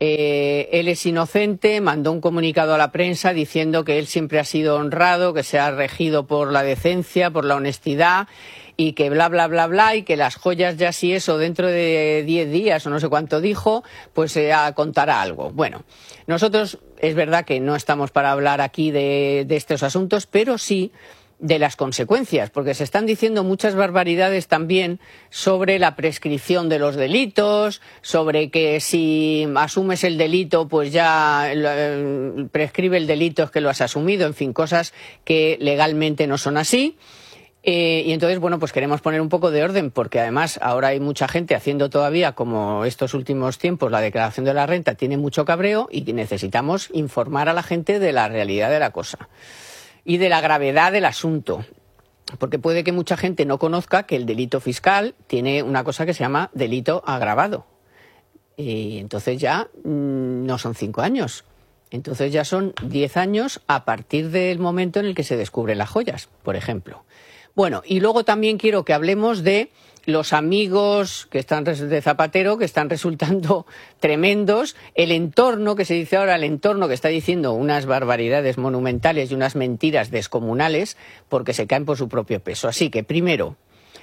Él es inocente, mandó un comunicado a la prensa diciendo que él siempre ha sido honrado, que se ha regido por la decencia, por la honestidad y que bla, bla, bla, bla, y que las joyas ya si eso dentro de 10 días o no sé cuánto dijo, pues contará algo. Bueno, nosotros es verdad que no estamos para hablar aquí de estos asuntos, pero sí de las consecuencias, porque se están diciendo muchas barbaridades también sobre la prescripción de los delitos, sobre que si asumes el delito, pues ya prescribe el delito, es que lo has asumido, en fin, cosas que legalmente no son así. Y entonces, bueno, pues queremos poner un poco de orden, porque además ahora hay mucha gente haciendo todavía, como estos últimos tiempos, la declaración de la renta tiene mucho cabreo y necesitamos informar a la gente de la realidad de la cosa y de la gravedad del asunto, porque puede que mucha gente no conozca que el delito fiscal tiene una cosa que se llama delito agravado. Y entonces ya no son 5 años, entonces ya son 10 años a partir del momento en el que se descubren las joyas, por ejemplo. Bueno, y luego también quiero que hablemos de los amigos que están de Zapatero, que están resultando tremendos, el entorno, que se dice ahora, el entorno que está diciendo unas barbaridades monumentales y unas mentiras descomunales, porque se caen por su propio peso. Así que, primero,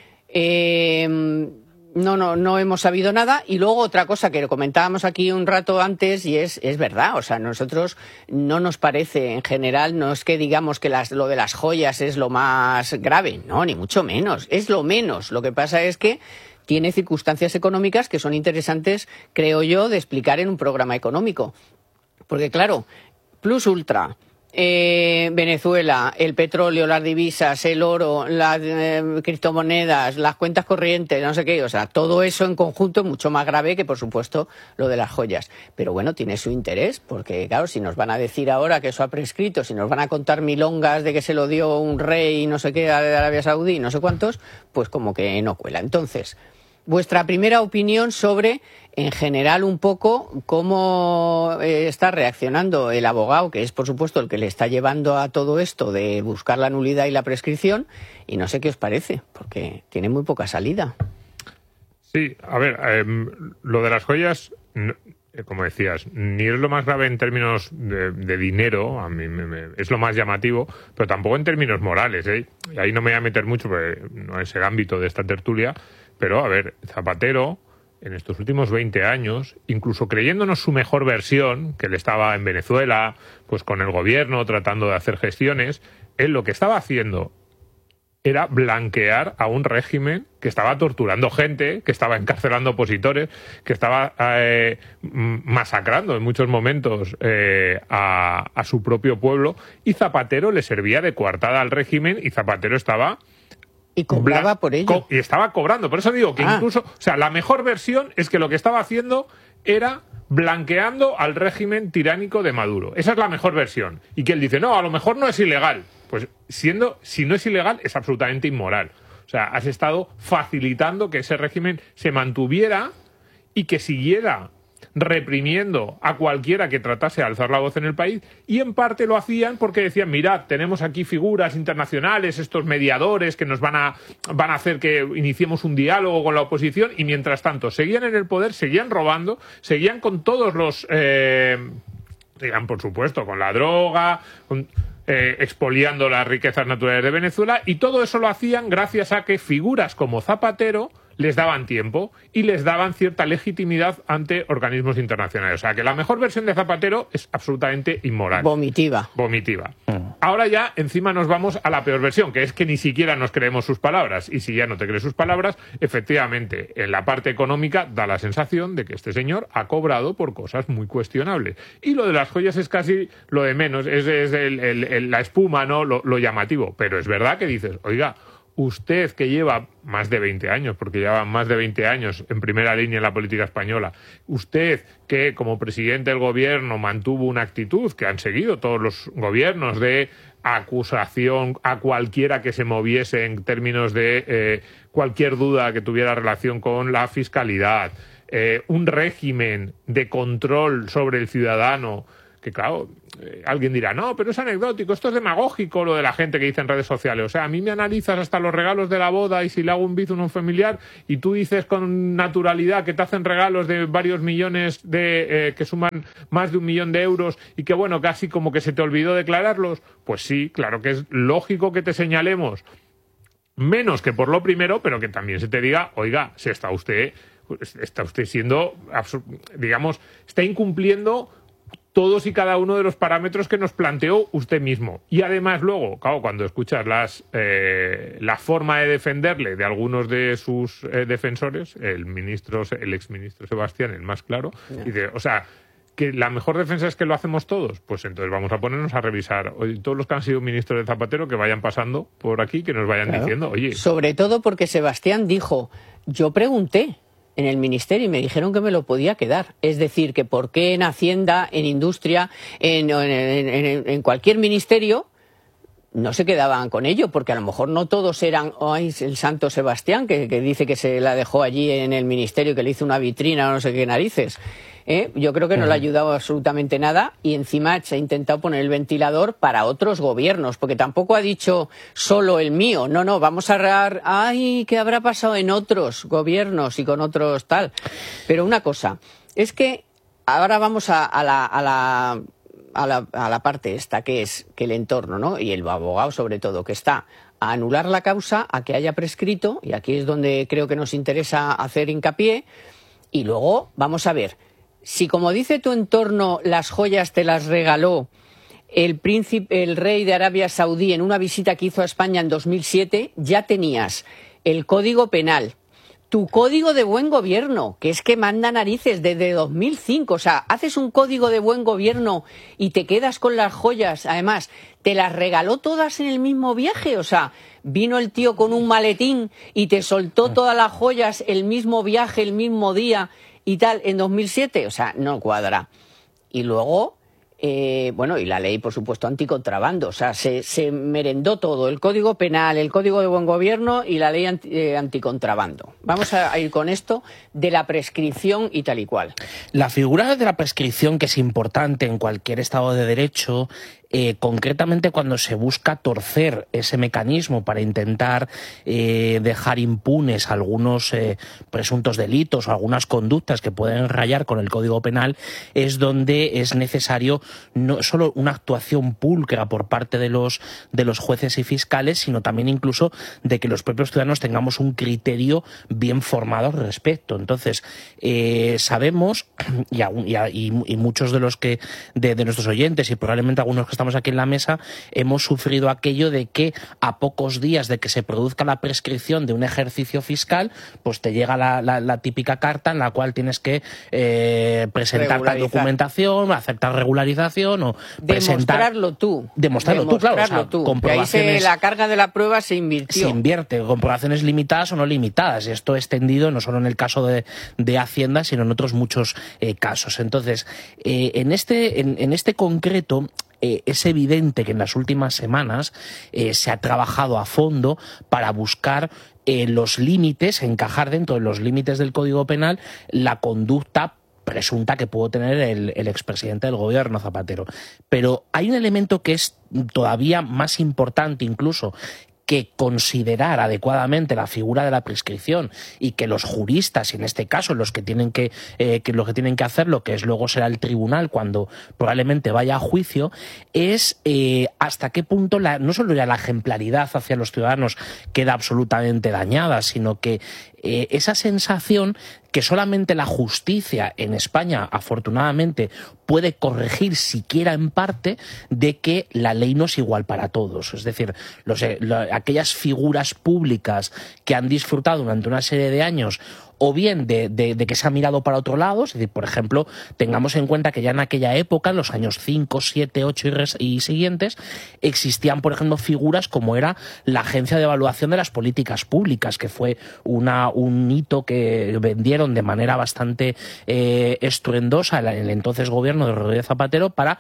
no hemos sabido nada. Y luego otra cosa que comentábamos aquí un rato antes, y es verdad, o sea, nosotros no nos parece, en general, no es que digamos que lo de las joyas es lo más grave, no, ni mucho menos, es lo menos. Lo que pasa es que tiene circunstancias económicas que son interesantes, creo yo, de explicar en un programa económico. Porque claro, Plus Ultra, Venezuela, el petróleo, las divisas, el oro, las criptomonedas, las cuentas corrientes, no sé qué, o sea, todo eso en conjunto es mucho más grave que, por supuesto, lo de las joyas. Pero bueno, tiene su interés, porque claro, si nos van a decir ahora que eso ha prescrito, si nos van a contar milongas de que se lo dio un rey no sé qué de Arabia Saudí, no sé cuántos, pues como que no cuela. Entonces, vuestra primera opinión sobre, en general, un poco cómo está reaccionando el abogado, que es, por supuesto, el que le está llevando a todo esto de buscar la nulidad y la prescripción, y no sé qué os parece, porque tiene muy poca salida. Sí, a ver, lo de las joyas, como decías, ni es lo más grave en términos de dinero, a mí es lo más llamativo, pero tampoco en términos morales, ¿eh? Y ahí no me voy a meter mucho, porque no es el ámbito de esta tertulia. Pero, a ver, Zapatero, en estos últimos 20 años, incluso creyéndonos su mejor versión, que él estaba en Venezuela, pues con el gobierno, tratando de hacer gestiones, él lo que estaba haciendo era blanquear a un régimen que estaba torturando gente, que estaba encarcelando opositores, que estaba masacrando en muchos momentos a su propio pueblo, y Zapatero le servía de coartada al régimen, y Zapatero estaba... Y cobraba por ello. Y estaba cobrando. Por eso digo que incluso... O sea, la mejor versión es que lo que estaba haciendo era blanqueando al régimen tiránico de Maduro. Esa es la mejor versión. Y que él dice, no, a lo mejor no es ilegal. Pues si no es ilegal, es absolutamente inmoral. O sea, has estado facilitando que ese régimen se mantuviera y que siguiera reprimiendo a cualquiera que tratase de alzar la voz en el país, y en parte lo hacían porque decían, mirad, tenemos aquí figuras internacionales, estos mediadores que nos van a hacer que iniciemos un diálogo con la oposición, y mientras tanto seguían en el poder, seguían robando, seguían con todos los... seguían, por supuesto, con la droga, expoliando las riquezas naturales de Venezuela, y todo eso lo hacían gracias a que figuras como Zapatero les daban tiempo y les daban cierta legitimidad ante organismos internacionales. O sea, que la mejor versión de Zapatero es absolutamente inmoral. Vomitiva. Ahora ya encima nos vamos a la peor versión, que es que ni siquiera nos creemos sus palabras. Y si ya no te crees sus palabras, efectivamente, en la parte económica da la sensación de que este señor ha cobrado por cosas muy cuestionables. Y lo de las joyas es casi lo de menos, es la espuma, ¿no? Lo llamativo. Pero es verdad que dices, oiga, usted que lleva más de 20 años, porque lleva más de 20 años en primera línea en la política española, usted que como presidente del gobierno mantuvo una actitud que han seguido todos los gobiernos de acusación a cualquiera que se moviese en términos de cualquier duda que tuviera relación con la fiscalidad, un régimen de control sobre el ciudadano que claro, alguien dirá, no, pero es anecdótico, esto es demagógico lo de la gente que dice en redes sociales. O sea, a mí me analizas hasta los regalos de la boda y si le hago un bizum a un familiar y tú dices con naturalidad que te hacen regalos de varios millones que suman más de 1 millón de euros y que bueno, casi como que se te olvidó declararlos. Pues sí, claro que es lógico que te señalemos menos que por lo primero, pero que también se te diga, oiga, si está usted siendo, digamos, está incumpliendo todos y cada uno de los parámetros que nos planteó usted mismo. Y además luego, claro, cuando escuchas la forma de defenderle de algunos de sus defensores, el exministro Sebastián, el más claro, dice, o sea, que la mejor defensa es que lo hacemos todos, pues entonces vamos a ponernos a revisar. Oye, todos los que han sido ministros de Zapatero que vayan pasando por aquí, que nos vayan diciendo, oye. Sobre todo porque Sebastián dijo, yo pregunté en el ministerio y me dijeron que me lo podía quedar. Es decir, que por qué en Hacienda, en Industria, en cualquier ministerio no se quedaban con ello, porque a lo mejor no todos eran el santo Sebastián, que dice que se la dejó allí en el ministerio, que le hizo una vitrina o no sé qué narices. Yo creo que no le ha ayudado absolutamente nada y encima se ha intentado poner el ventilador para otros gobiernos, porque tampoco ha dicho solo el mío. No, vamos a ay, ¿qué habrá pasado en otros gobiernos y con otros tal? Pero una cosa, es que ahora vamos a la parte esta, que es que el entorno, ¿no? Y el abogado sobre todo, que está a anular la causa, a que haya prescrito, y aquí es donde creo que nos interesa hacer hincapié, y luego vamos a ver. Si, como dice tu entorno, las joyas te las regaló el rey de Arabia Saudí en una visita que hizo a España en 2007, ya tenías el Código Penal, tu Código de Buen Gobierno, que es que manda narices desde 2005. O sea, haces un Código de Buen Gobierno y te quedas con las joyas. Además, te las regaló todas en el mismo viaje. O sea, vino el tío con un maletín y te soltó todas las joyas el mismo viaje, el mismo día y tal, en 2007, o sea, no cuadra. Y luego, y la ley, por supuesto, anticontrabando, o sea, se merendó todo, el Código Penal, el Código de Buen Gobierno y la ley anticontrabando. Vamos a ir con esto de la prescripción y tal y cual. La figura de la prescripción, que es importante en cualquier Estado de Derecho, concretamente cuando se busca torcer ese mecanismo para intentar dejar impunes algunos presuntos delitos o algunas conductas que pueden rayar con el Código Penal, es donde es necesario no solo una actuación pulcra por parte de los jueces y fiscales, sino también incluso de que los propios ciudadanos tengamos un criterio bien formado al respecto. Entonces, sabemos, y muchos de los de nuestros oyentes y probablemente algunos que estamos aquí en la mesa, hemos sufrido aquello de que a pocos días de que se produzca la prescripción de un ejercicio fiscal, pues te llega la típica carta en la cual tienes que presentar tal documentación, aceptar regularización o demostrarlo tú. Demostrarlo tú, claro. O sea, comprobaciones, ahí la carga de la prueba se invirtió. Se invierte, comprobaciones limitadas o no limitadas. Y esto extendido no solo en el caso de Hacienda, sino en otros muchos casos. Entonces, en este concreto, es evidente que en las últimas semanas se ha trabajado a fondo para buscar los límites, encajar dentro de los límites del Código Penal la conducta presunta que pudo tener el expresidente del gobierno, Zapatero. Pero hay un elemento que es todavía más importante incluso que considerar adecuadamente la figura de la prescripción y que los juristas, en este caso los que tienen que hacer lo que es luego será el tribunal cuando probablemente vaya a juicio, es hasta qué punto no solo ya la ejemplaridad hacia los ciudadanos queda absolutamente dañada, sino que esa sensación que solamente la justicia en España, afortunadamente, puede corregir siquiera en parte de que la ley no es igual para todos. Es decir, aquellas figuras públicas que han disfrutado durante una serie de años o bien de que se ha mirado para otro lado, es decir, por ejemplo, tengamos en cuenta que ya en aquella época, en los años 5, 7, 8 y siguientes, existían, por ejemplo, figuras como era la Agencia de Evaluación de las Políticas Públicas, que fue un hito que vendieron de manera bastante estruendosa en el entonces gobierno de Rodríguez Zapatero para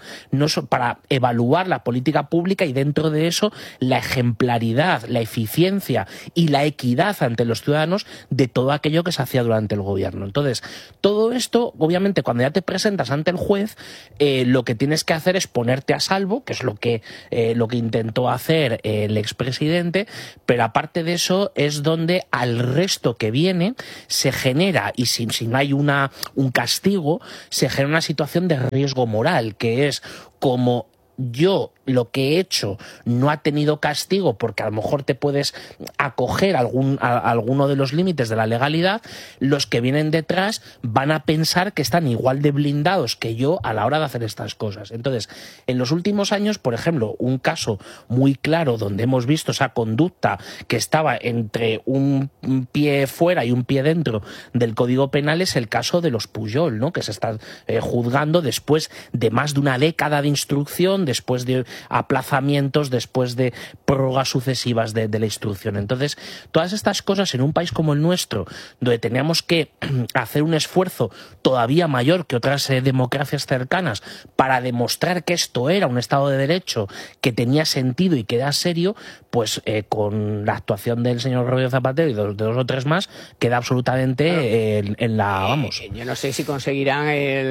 evaluar la política pública y dentro de eso la ejemplaridad, la eficiencia y la equidad ante los ciudadanos de todo aquello que se hacía durante el gobierno. Entonces, todo esto, obviamente, cuando ya te presentas ante el juez, lo que tienes que hacer es ponerte a salvo, que es lo que intentó hacer el expresidente, pero aparte de eso es donde al resto que viene se genera, y si no hay un castigo, se genera una situación de riesgo moral, que es como yo lo que he hecho no ha tenido castigo porque a lo mejor te puedes acoger a alguno de los límites de la legalidad, los que vienen detrás van a pensar que están igual de blindados que yo a la hora de hacer estas cosas. Entonces, en los últimos años, por ejemplo, un caso muy claro donde hemos visto esa conducta que estaba entre un pie fuera y un pie dentro del Código Penal es el caso de los Pujol, ¿no? Que se está juzgando después de más de una década de instrucción, después de aplazamientos, después de prórrogas sucesivas de la instrucción. Entonces, todas estas cosas en un país como el nuestro, donde teníamos que hacer un esfuerzo todavía mayor que otras democracias cercanas para demostrar que esto era un Estado de Derecho, que tenía sentido y que era serio, pues con la actuación del señor Rodríguez Zapatero y de dos o tres más, queda absolutamente en la... vamos. Yo no sé si conseguirán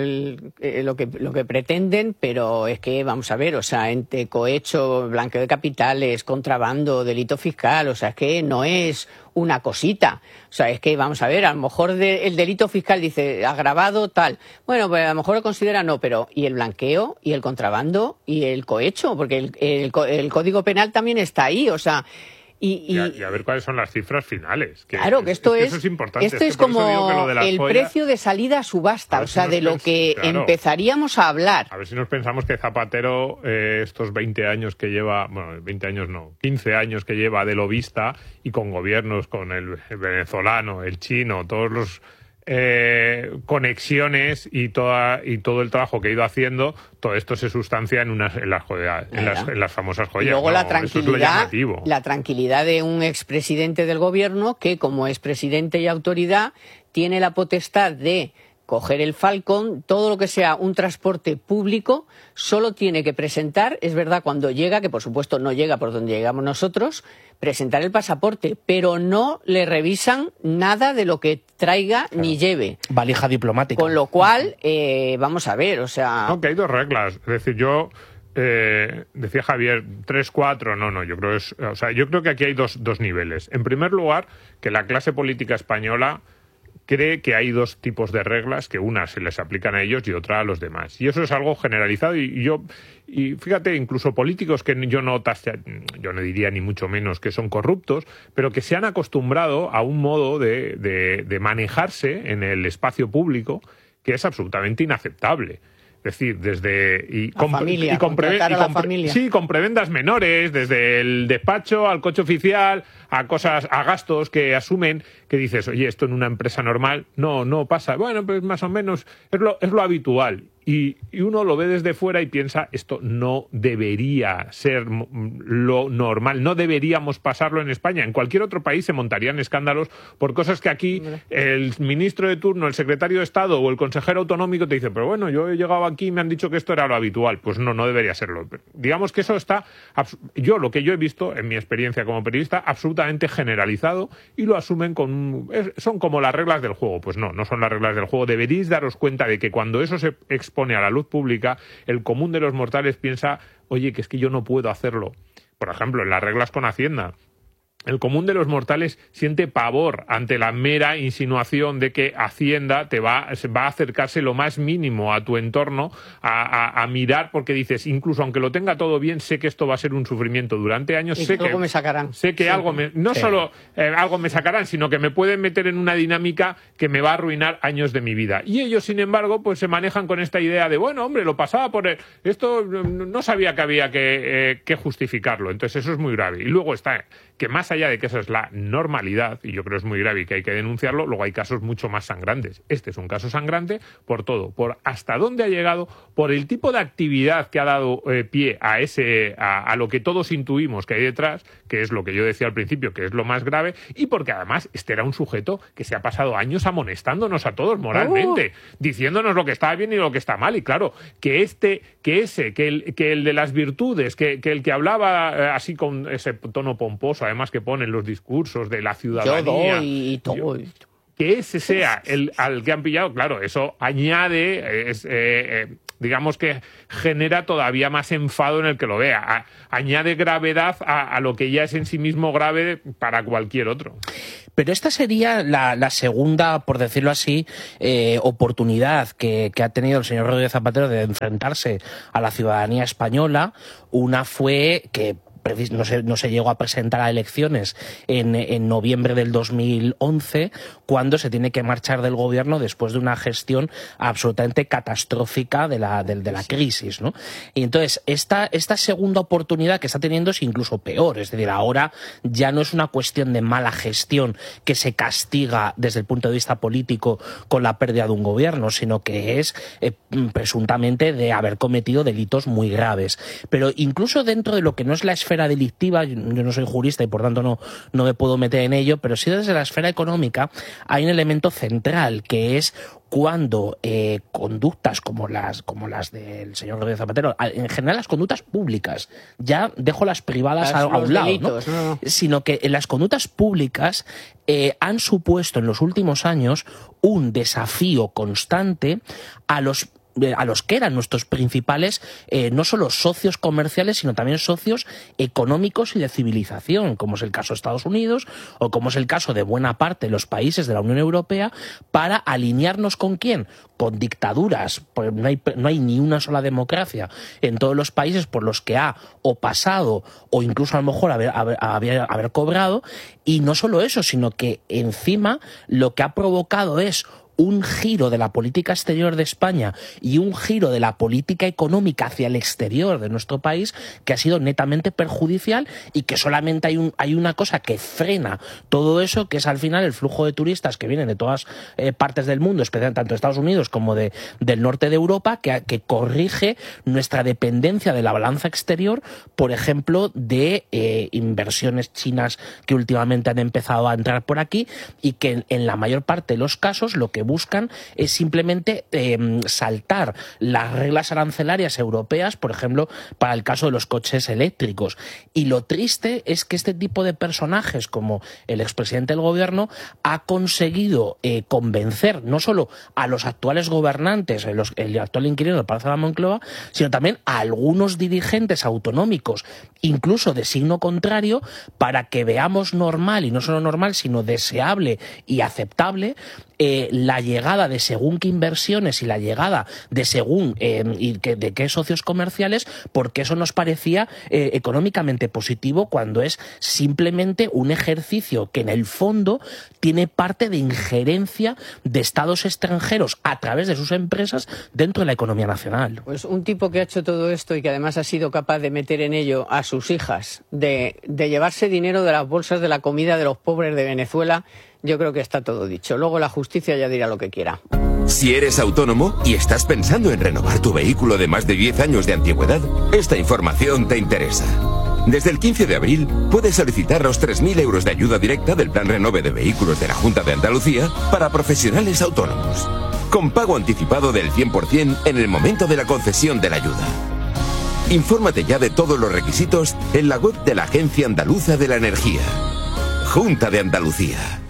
lo que pretenden, pero es que, vamos a ver, o sea, entre cohecho, blanqueo de capitales, contrabando, delito fiscal, o sea, es que no es una cosita. O sea, es que, vamos a ver, a lo mejor el delito fiscal dice agravado, tal. Bueno, pues a lo mejor lo considera no, pero ¿y el blanqueo? ¿Y el contrabando? ¿Y el cohecho? Porque el Código Penal también está ahí, o sea... Y a ver cuáles son las cifras finales. Claro, que eso es importante. Esto es como el joyas, precio de salida a subasta, o sea, de lo que empezaríamos a hablar. A ver si nos pensamos que Zapatero, estos 20 años que lleva, bueno, 20 años no, 15 años que lleva de lobista y con gobiernos, con el venezolano, el chino, todos los conexiones y todo el trabajo que ha ido haciendo, todo esto se sustancia en las famosas joyas. Y luego la tranquilidad de un expresidente del gobierno que, como expresidente y autoridad, tiene la potestad de coger el Falcon, todo lo que sea un transporte público, solo tiene que presentar, es verdad, cuando llega, que por supuesto no llega por donde llegamos nosotros, presentar el pasaporte, pero no le revisan nada de lo que traiga ni lleve. Valija diplomática. Con lo cual, vamos a ver, o sea... No, que hay dos reglas. Es decir, yo... decía Javier, 3, 4, no, yo creo que aquí hay dos niveles. En primer lugar, que la clase política española cree que hay dos tipos de reglas, que una se les aplican a ellos y otra a los demás. Y eso es algo generalizado y fíjate, incluso políticos que yo no diría ni mucho menos que son corruptos, pero que se han acostumbrado a un modo de manejarse en el espacio público que es absolutamente inaceptable. Es decir, con prebendas menores, desde el despacho al coche oficial, a gastos que asumen, que dices, oye, esto en una empresa normal no pasa. Bueno, pues más o menos es lo habitual. Y uno lo ve desde fuera y piensa, esto no debería ser lo normal, no deberíamos pasarlo en España. En cualquier otro país se montarían escándalos por cosas que aquí el ministro de turno, el secretario de Estado o el consejero autonómico te dice, pero bueno, yo he llegado aquí y me han dicho que esto era lo habitual. Pues no debería serlo. Digamos que eso está, lo que yo he visto en mi experiencia como periodista, absolutamente generalizado y lo asumen son como las reglas del juego. Pues no son las reglas del juego. Deberéis daros cuenta de que cuando eso se expone a la luz pública, el común de los mortales piensa, oye, que es que yo no puedo hacerlo. Por ejemplo, en las reglas con Hacienda, el común de los mortales siente pavor ante la mera insinuación de que Hacienda va a acercarse lo más mínimo a tu entorno a mirar, porque dices, incluso aunque lo tenga todo bien, sé que esto va a ser un sufrimiento durante años. Sé que algo me sacarán. Sé que algo solo algo me sacarán, sino que me pueden meter en una dinámica que me va a arruinar años de mi vida. Y ellos, sin embargo, pues se manejan con esta idea de, bueno, hombre, lo pasaba por esto, no sabía que había que justificarlo. Entonces eso es muy grave. Y luego está que más allá de que eso es la normalidad, y yo creo que es muy grave y que hay que denunciarlo, luego hay casos mucho más sangrantes. Este es un caso sangrante por todo, por hasta dónde ha llegado, por el tipo de actividad que ha dado pie a lo que todos intuimos que hay detrás, que es lo que yo decía al principio, que es lo más grave, y porque además este era un sujeto que se ha pasado años amonestándonos a todos moralmente, diciéndonos lo que está bien y lo que está mal, y claro, que el de las virtudes, que el que hablaba así con ese tono pomposo, además que ponen los discursos de la ciudadanía. Yo doy y todo. que ese sea al que han pillado, claro, eso añade, digamos que genera todavía más enfado en el que lo vea, añade gravedad a lo que ya es en sí mismo grave para cualquier otro. Pero esta sería la segunda, por decirlo así, oportunidad que ha tenido el señor Rodríguez Zapatero de enfrentarse a la ciudadanía española. Una fue que no se llegó a presentar a elecciones en noviembre del 2011, cuando se tiene que marchar del gobierno después de una gestión absolutamente catastrófica de la crisis, ¿no? Y entonces esta segunda oportunidad que está teniendo es incluso peor, es decir, ahora ya no es una cuestión de mala gestión que se castiga desde el punto de vista político con la pérdida de un gobierno, sino que es presuntamente de haber cometido delitos muy graves. Pero incluso dentro de lo que no es la esfera delictiva, yo no soy jurista y por tanto no me puedo meter en ello, pero sí desde la esfera económica hay un elemento central, que es cuando conductas como las del señor Rodríguez Zapatero, en general las conductas públicas, ya dejo las privadas a un lado, delitos, ¿no? Sino que en las conductas públicas han supuesto en los últimos años un desafío constante a los que eran nuestros principales, no solo socios comerciales, sino también socios económicos y de civilización, como es el caso de Estados Unidos o como es el caso de buena parte de los países de la Unión Europea, para alinearnos ¿con quién? Con dictaduras. Pues no hay ni una sola democracia en todos los países por los que ha o pasado o incluso a lo mejor haber cobrado. Y no solo eso, sino que encima lo que ha provocado es un giro de la política exterior de España y un giro de la política económica hacia el exterior de nuestro país que ha sido netamente perjudicial, y que solamente hay una cosa que frena todo eso, que es al final el flujo de turistas que vienen de todas partes del mundo, especialmente tanto de Estados Unidos como del norte de Europa, que corrige nuestra dependencia de la balanza exterior, por ejemplo, de inversiones chinas que últimamente han empezado a entrar por aquí, y que en la mayor parte de los casos lo que buscan es simplemente saltar las reglas arancelarias europeas, por ejemplo, para el caso de los coches eléctricos. Y lo triste es que este tipo de personajes, como el expresidente del gobierno, ha conseguido convencer no solo a los actuales gobernantes, el actual inquilino del Palacio de la Moncloa, sino también a algunos dirigentes autonómicos, incluso de signo contrario, para que veamos normal, y no solo normal, sino deseable y aceptable, la llegada de según qué inversiones y la llegada de según de qué socios comerciales, porque eso nos parecía económicamente positivo, cuando es simplemente un ejercicio que en el fondo tiene parte de injerencia de estados extranjeros a través de sus empresas dentro de la economía nacional. Pues un tipo que ha hecho todo esto y que además ha sido capaz de meter en ello a sus hijas, de llevarse dinero de las bolsas de la comida de los pobres de Venezuela, yo creo que está todo dicho. Luego la justicia ya dirá lo que quiera. Si eres autónomo y estás pensando en renovar tu vehículo de más de 10 años de antigüedad, esta información te interesa. Desde el 15 de abril puedes solicitar los 3.000 euros de ayuda directa del Plan Renove de Vehículos de la Junta de Andalucía para profesionales autónomos, con pago anticipado del 100% en el momento de la concesión de la ayuda. Infórmate ya de todos los requisitos en la web de la Agencia Andaluza de la Energía. Junta de Andalucía.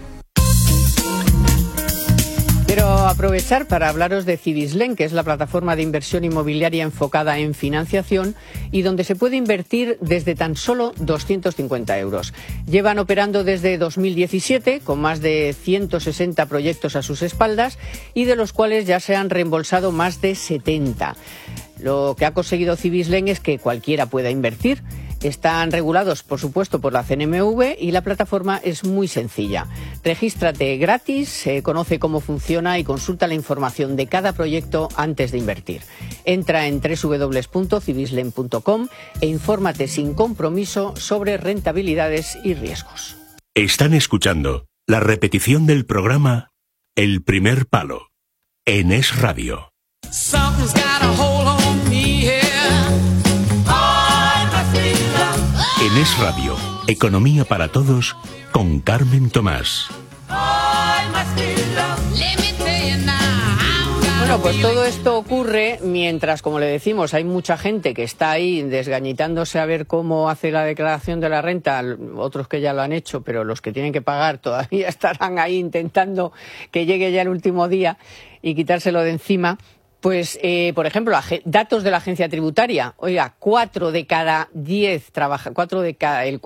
Quiero aprovechar para hablaros de Cibislen, que es la plataforma de inversión inmobiliaria enfocada en financiación y donde se puede invertir desde tan solo 250 euros. Llevan operando desde 2017 con más de 160 proyectos a sus espaldas y de los cuales ya se han reembolsado más de 70. Lo que ha conseguido Cibislen es que cualquiera pueda invertir. Están regulados, por supuesto, por la CNMV y la plataforma es muy sencilla. Regístrate gratis, conoce cómo funciona y consulta la información de cada proyecto antes de invertir. Entra en www.cibislen.com e infórmate sin compromiso sobre rentabilidades y riesgos. Están escuchando la repetición del programa El Primer Palo en Es Radio. En Es Radio, Economía para Todos, con Carmen Tomás. Bueno, pues todo esto ocurre mientras, como le decimos, hay mucha gente que está ahí desgañitándose a ver cómo hace la declaración de la renta, otros que ya lo han hecho, pero los que tienen que pagar todavía estarán ahí intentando que llegue ya el último día y quitárselo de encima. Pues, por ejemplo, datos de la agencia tributaria. Oiga, 4 de cada 10 el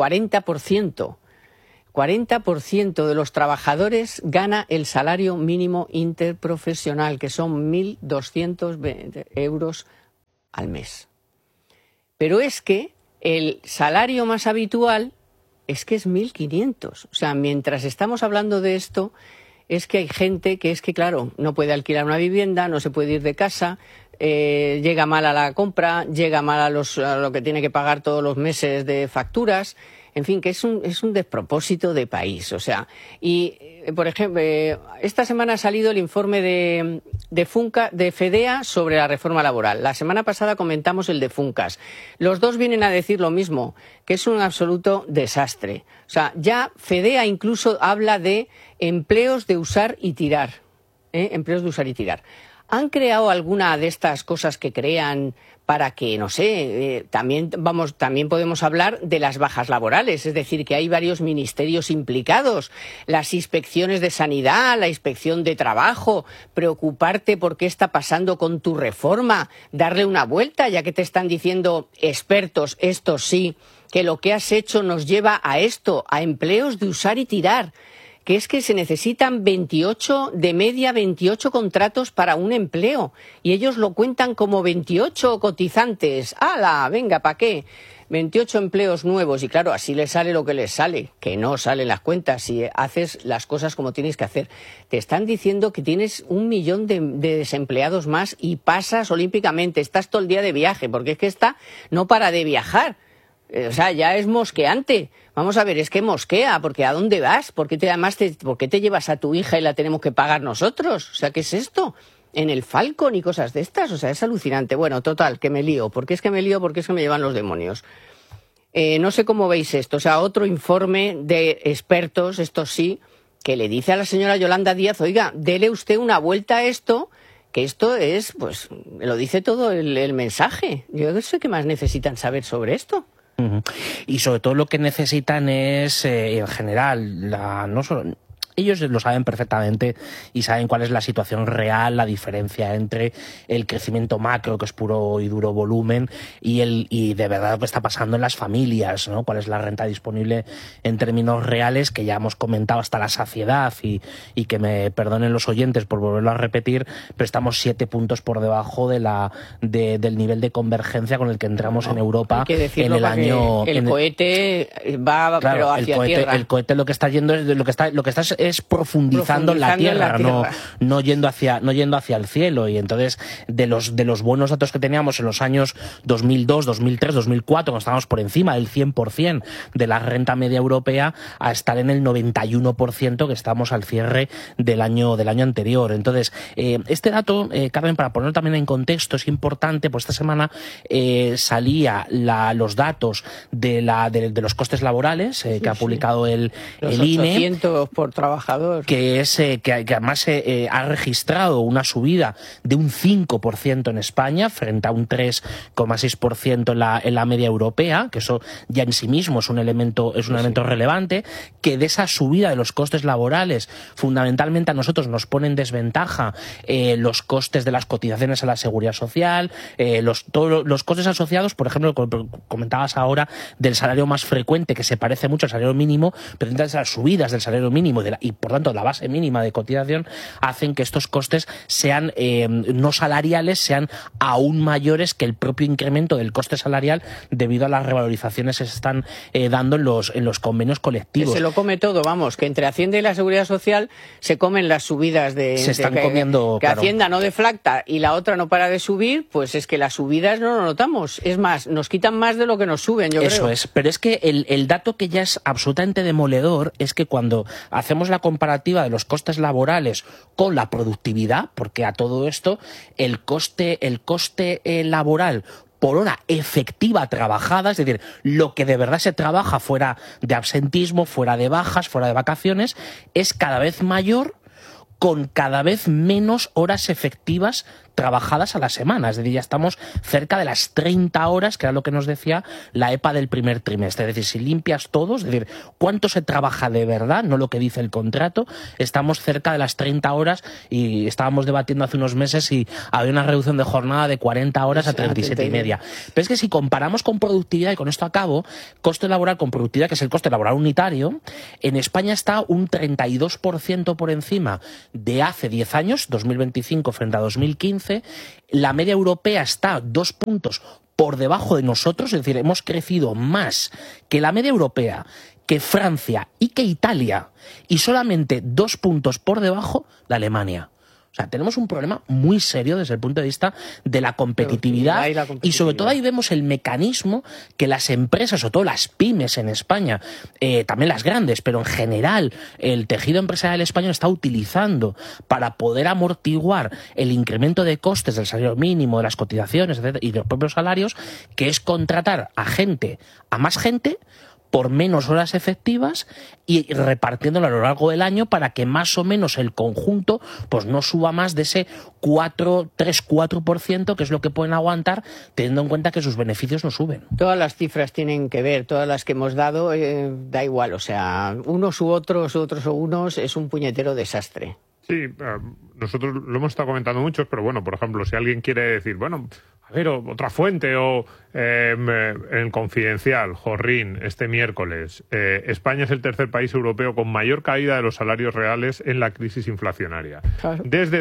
40% de los trabajadores gana el salario mínimo interprofesional, que son 1.220 euros al mes. Pero es que el salario más habitual es 1.500. O sea, mientras estamos hablando de esto, es que hay gente que claro, no puede alquilar una vivienda, no se puede ir de casa, llega mal a la compra, llega mal a lo que tiene que pagar todos los meses de facturas. En fin, que es un despropósito de país. O sea, y por ejemplo, esta semana ha salido el informe de FEDEA sobre la reforma laboral. La semana pasada comentamos el de Funcas. Los dos vienen a decir lo mismo, que es un absoluto desastre. O sea, ya FEDEA incluso habla de empleos de usar y tirar. Empleos de usar y tirar. ¿Han creado alguna de estas cosas que crean para que, no sé, también podemos hablar de las bajas laborales? Es decir, que hay varios ministerios implicados, las inspecciones de sanidad, la inspección de trabajo, preocuparte por qué está pasando con tu reforma, darle una vuelta, ya que te están diciendo expertos, esto sí, que lo que has hecho nos lleva a esto, a empleos de usar y tirar. Que es que se necesitan 28 contratos para un empleo y ellos lo cuentan como 28 cotizantes. ¡Hala! Venga, ¿para qué? 28 empleos nuevos y claro, así les sale lo que les sale, que no salen las cuentas si haces las cosas como tienes que hacer. Te están diciendo que tienes 1 millón de desempleados más y pasas olímpicamente, estás todo el día de viaje, porque es que esta no para de viajar. O sea, ya es mosqueante. Vamos a ver, es que mosquea, porque ¿a dónde vas? ¿Por qué te llevas a tu hija y la tenemos que pagar nosotros? O sea, ¿qué es esto? En el Falcon y cosas de estas, o sea, es alucinante. Bueno, total, que me lío. ¿Por qué es que me lío? Porque es que me llevan los demonios. No sé cómo veis esto, o sea, otro informe de expertos, esto sí, que le dice a la señora Yolanda Díaz, oiga, dele usted una vuelta a esto, que esto es, pues, lo dice todo el mensaje. Yo no sé qué más necesitan saber sobre esto. Y sobre todo lo que necesitan es, en general, no solo... Ellos lo saben perfectamente y saben cuál es la situación real, la diferencia entre el crecimiento macro, que es puro y duro volumen, y de verdad lo que está pasando en las familias, ¿no? Cuál es la renta disponible en términos reales, que ya hemos comentado hasta la saciedad, y que me perdonen los oyentes por volverlo a repetir, pero estamos 7 puntos por debajo del nivel de convergencia con el que entramos en Europa en el año... El cohete va, claro, pero hacia tierra. El cohete lo que está yendo es profundizando en la tierra, no yendo hacia el cielo. Y entonces, de los buenos datos que teníamos en los años 2002, 2003, 2004, cuando estábamos por encima del 100% de la renta media europea, a estar en el 91% que estamos al cierre del año anterior. Entonces, este dato, Carmen, para ponerlo también en contexto, es importante, pues esta semana salía los datos de los costes laborales que ha publicado el INE. 800 por trabajador. Que además ha registrado una subida de un 5% en España frente a un 3,6% en la media europea, que eso ya en sí mismo es un elemento relevante, que de esa subida de los costes laborales fundamentalmente a nosotros nos pone en desventaja los costes de las cotizaciones a la seguridad social, todos los costes asociados, por ejemplo, comentabas ahora del salario más frecuente, que se parece mucho al salario mínimo, pero entonces las subidas del salario mínimo y por tanto la base mínima de cotización hacen que estos costes sean no salariales, sean aún mayores que el propio incremento del coste salarial debido a las revalorizaciones que se están dando en los convenios colectivos. Que se lo come todo, vamos, que entre Hacienda y la Seguridad Social se comen las subidas comiendo, que claro. Hacienda no deflacta y la otra no para de subir, pues es que las subidas no lo notamos. Es más, nos quitan más de lo que nos suben, yo creo. Eso es, pero es que el dato que ya es absolutamente demoledor es que cuando hacemos la comparativa de los costes laborales con la productividad, porque a todo esto el coste laboral por hora efectiva trabajada, es decir, lo que de verdad se trabaja fuera de absentismo, fuera de bajas, fuera de vacaciones, es cada vez mayor con cada vez menos horas efectivas trabajadas a la semana. Es decir, ya estamos cerca de las 30 horas, que era lo que nos decía la EPA del primer trimestre. Es decir, si limpias todos, es decir, cuánto se trabaja de verdad, no lo que dice el contrato, estamos cerca de las 30 horas y estábamos debatiendo hace unos meses si había una reducción de jornada de 40 horas a 37 y media. Pero es que si comparamos con productividad, y con esto acabo, coste laboral con productividad, que es el coste laboral unitario, en España está un 32% por encima de hace 10 años, 2025 frente a 2015. La media europea está 2 puntos por debajo de nosotros, es decir, hemos crecido más que la media europea, que Francia y que Italia, y solamente 2 puntos por debajo de Alemania. O sea, tenemos un problema muy serio desde el punto de vista de la competitividad y sobre todo ahí vemos el mecanismo que las empresas, sobre todo las pymes en España, también las grandes, pero en general el tejido empresarial español está utilizando para poder amortiguar el incremento de costes del salario mínimo, de las cotizaciones, etcétera, y de los propios salarios, que es contratar a más gente, por menos horas efectivas y repartiéndolo a lo largo del año para que más o menos el conjunto pues no suba más de ese 3-4%, que es lo que pueden aguantar, teniendo en cuenta que sus beneficios no suben. Todas las cifras tienen que ver, todas las que hemos dado, da igual, o sea, unos u otros u unos, es un puñetero desastre. Sí, nosotros lo hemos estado comentando muchos, pero bueno, por ejemplo, si alguien quiere decir, bueno, a ver, otra fuente, o en Confidencial, Jorrín, este miércoles, España es el tercer país europeo con mayor caída de los salarios reales en la crisis inflacionaria. Claro. Desde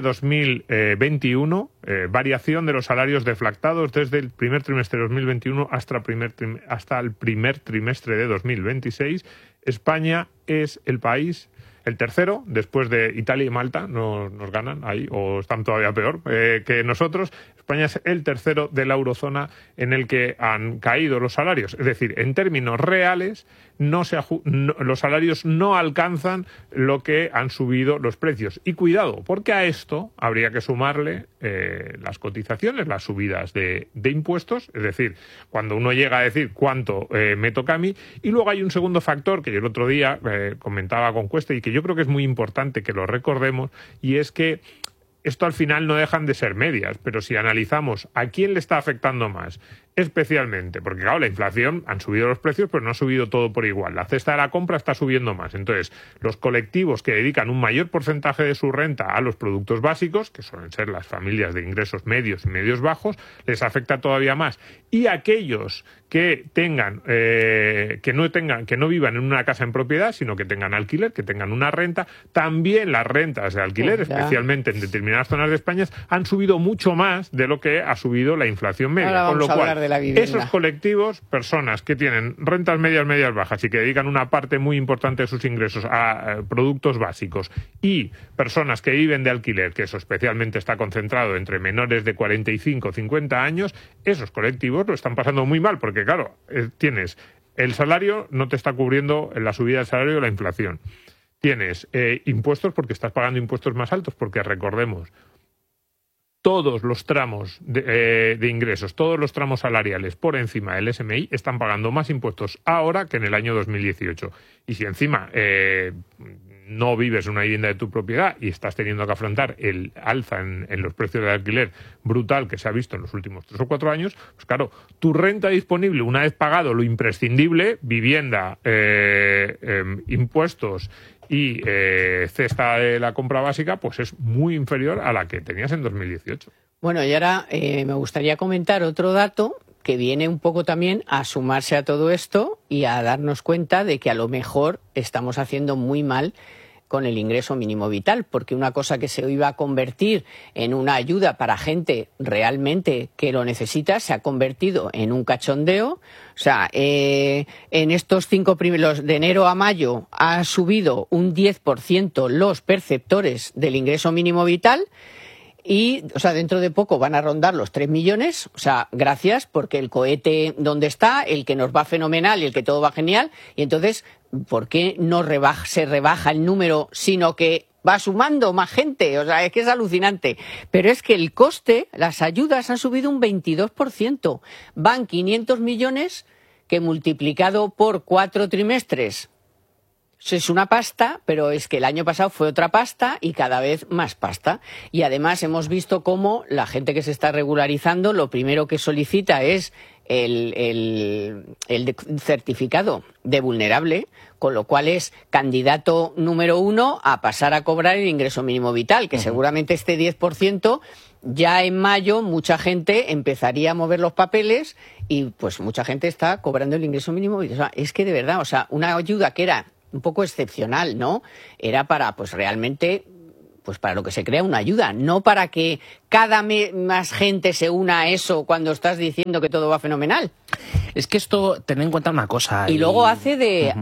2021, variación de los salarios deflactados desde el primer trimestre de 2021 hasta el primer trimestre de 2026. España es el país... El tercero, después de Italia y Malta, nos ganan ahí, o están todavía peor que nosotros. España es el tercero de la eurozona en el que han caído los salarios. Es decir, en términos reales, los salarios no alcanzan lo que han subido los precios. Y cuidado, porque a esto habría que sumarle las cotizaciones, las subidas de impuestos. Es decir, cuando uno llega a decir cuánto me toca a mí. Y luego hay un segundo factor que yo el otro día comentaba con Cuesta y que yo creo que es muy importante que lo recordemos, y es que esto al final no dejan de ser medias, pero si analizamos a quién le está afectando más, especialmente, porque claro, la inflación, han subido los precios, pero no ha subido todo por igual. La cesta de la compra está subiendo más. Entonces, los colectivos que dedican un mayor porcentaje de su renta a los productos básicos, que suelen ser las familias de ingresos medios y medios bajos, les afecta todavía más. Y aquellos que tengan, que no vivan en una casa en propiedad, sino que tengan alquiler, que tengan una renta, también las rentas de alquiler, especialmente en determinadas zonas de España, han subido mucho más de lo que ha subido la inflación media. Con lo cual, esos colectivos, personas que tienen rentas medias, medias bajas y que dedican una parte muy importante de sus ingresos a productos básicos, y personas que viven de alquiler, que eso especialmente está concentrado entre menores de 45 o 50 años, esos colectivos lo están pasando muy mal, porque claro, tienes el salario, no te está cubriendo la subida del salario la inflación. Tienes impuestos porque estás pagando impuestos más altos, porque recordemos, todos los tramos de ingresos, todos los tramos salariales por encima del SMI están pagando más impuestos ahora que en el año 2018. Y si encima no vives en una vivienda de tu propiedad y estás teniendo que afrontar el alza en los precios de alquiler brutal que se ha visto en los últimos 3 o 4 años, pues claro, tu renta disponible, una vez pagado lo imprescindible, vivienda, impuestos y cesta de la compra básica, pues es muy inferior a la que tenías en 2018. Bueno, y ahora me gustaría comentar otro dato que viene un poco también a sumarse a todo esto y a darnos cuenta de que a lo mejor estamos haciendo muy mal con el ingreso mínimo vital, porque una cosa que se iba a convertir en una ayuda para gente realmente que lo necesita se ha convertido en un cachondeo. O sea, en estos 5 primeros de enero a mayo ha subido un 10% los perceptores del ingreso mínimo vital. Y, o sea, dentro de poco van a rondar los 3 millones, o sea, gracias, porque el cohete donde está, el que nos va fenomenal y el que todo va genial, y entonces, ¿por qué no se rebaja el número, sino que va sumando más gente? O sea, es que es alucinante. Pero es que el coste, las ayudas han subido un 22%. Van 500 millones que multiplicado por 4 trimestres es una pasta, pero es que el año pasado fue otra pasta y cada vez más pasta. Y además hemos visto cómo la gente que se está regularizando, lo primero que solicita es el certificado de vulnerable, con lo cual es candidato número 1 a pasar a cobrar el ingreso mínimo vital, que seguramente este 10%, ya en mayo mucha gente empezaría a mover los papeles y pues mucha gente está cobrando el ingreso mínimo vital. O sea, es que de verdad, o sea, una ayuda que era un poco excepcional, ¿no? Era para, pues realmente, pues para lo que se crea una ayuda, no para que cada más gente se una a eso cuando estás diciendo que todo va fenomenal. Es que esto, ten en cuenta una cosa. Y luego hace de,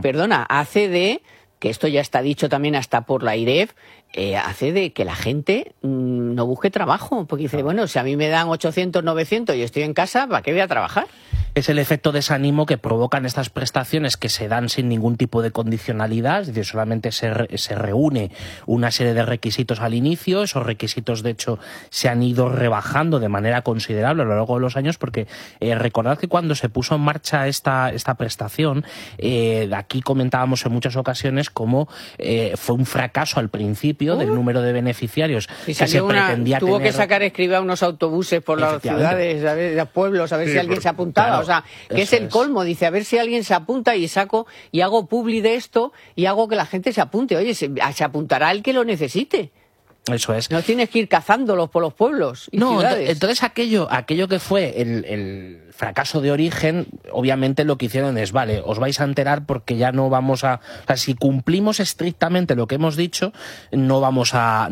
que esto ya está dicho también hasta por la IREF, hace de que la gente no busque trabajo, porque dice, bueno, si a mí me dan 800, 900 y estoy en casa, ¿para qué voy a trabajar? Es el efecto desánimo que provocan estas prestaciones que se dan sin ningún tipo de condicionalidad, es decir, solamente se reúne una serie de requisitos al inicio. Esos requisitos, de hecho, se han ido rebajando de manera considerable a lo largo de los años, porque recordad que cuando se puso en marcha esta prestación, aquí comentábamos en muchas ocasiones cómo fue un fracaso al principio del número de beneficiarios que se pretendía tuvo tener. Que sacar escribir unos autobuses por las ciudades, a ver, los pueblos, a ver si alguien se apuntaba. Claro. O sea, que es el colmo, dice, a ver si alguien se apunta y saco y hago publi de esto y hago que la gente se apunte. Oye, se apuntará el que lo necesite. Eso es. No tienes que ir cazándolos por los pueblos y ciudades. Entonces aquello que fue el fracaso de origen, obviamente lo que hicieron es, vale, os vais a enterar porque ya no vamos a... O sea, si cumplimos estrictamente lo que hemos dicho, no vamos a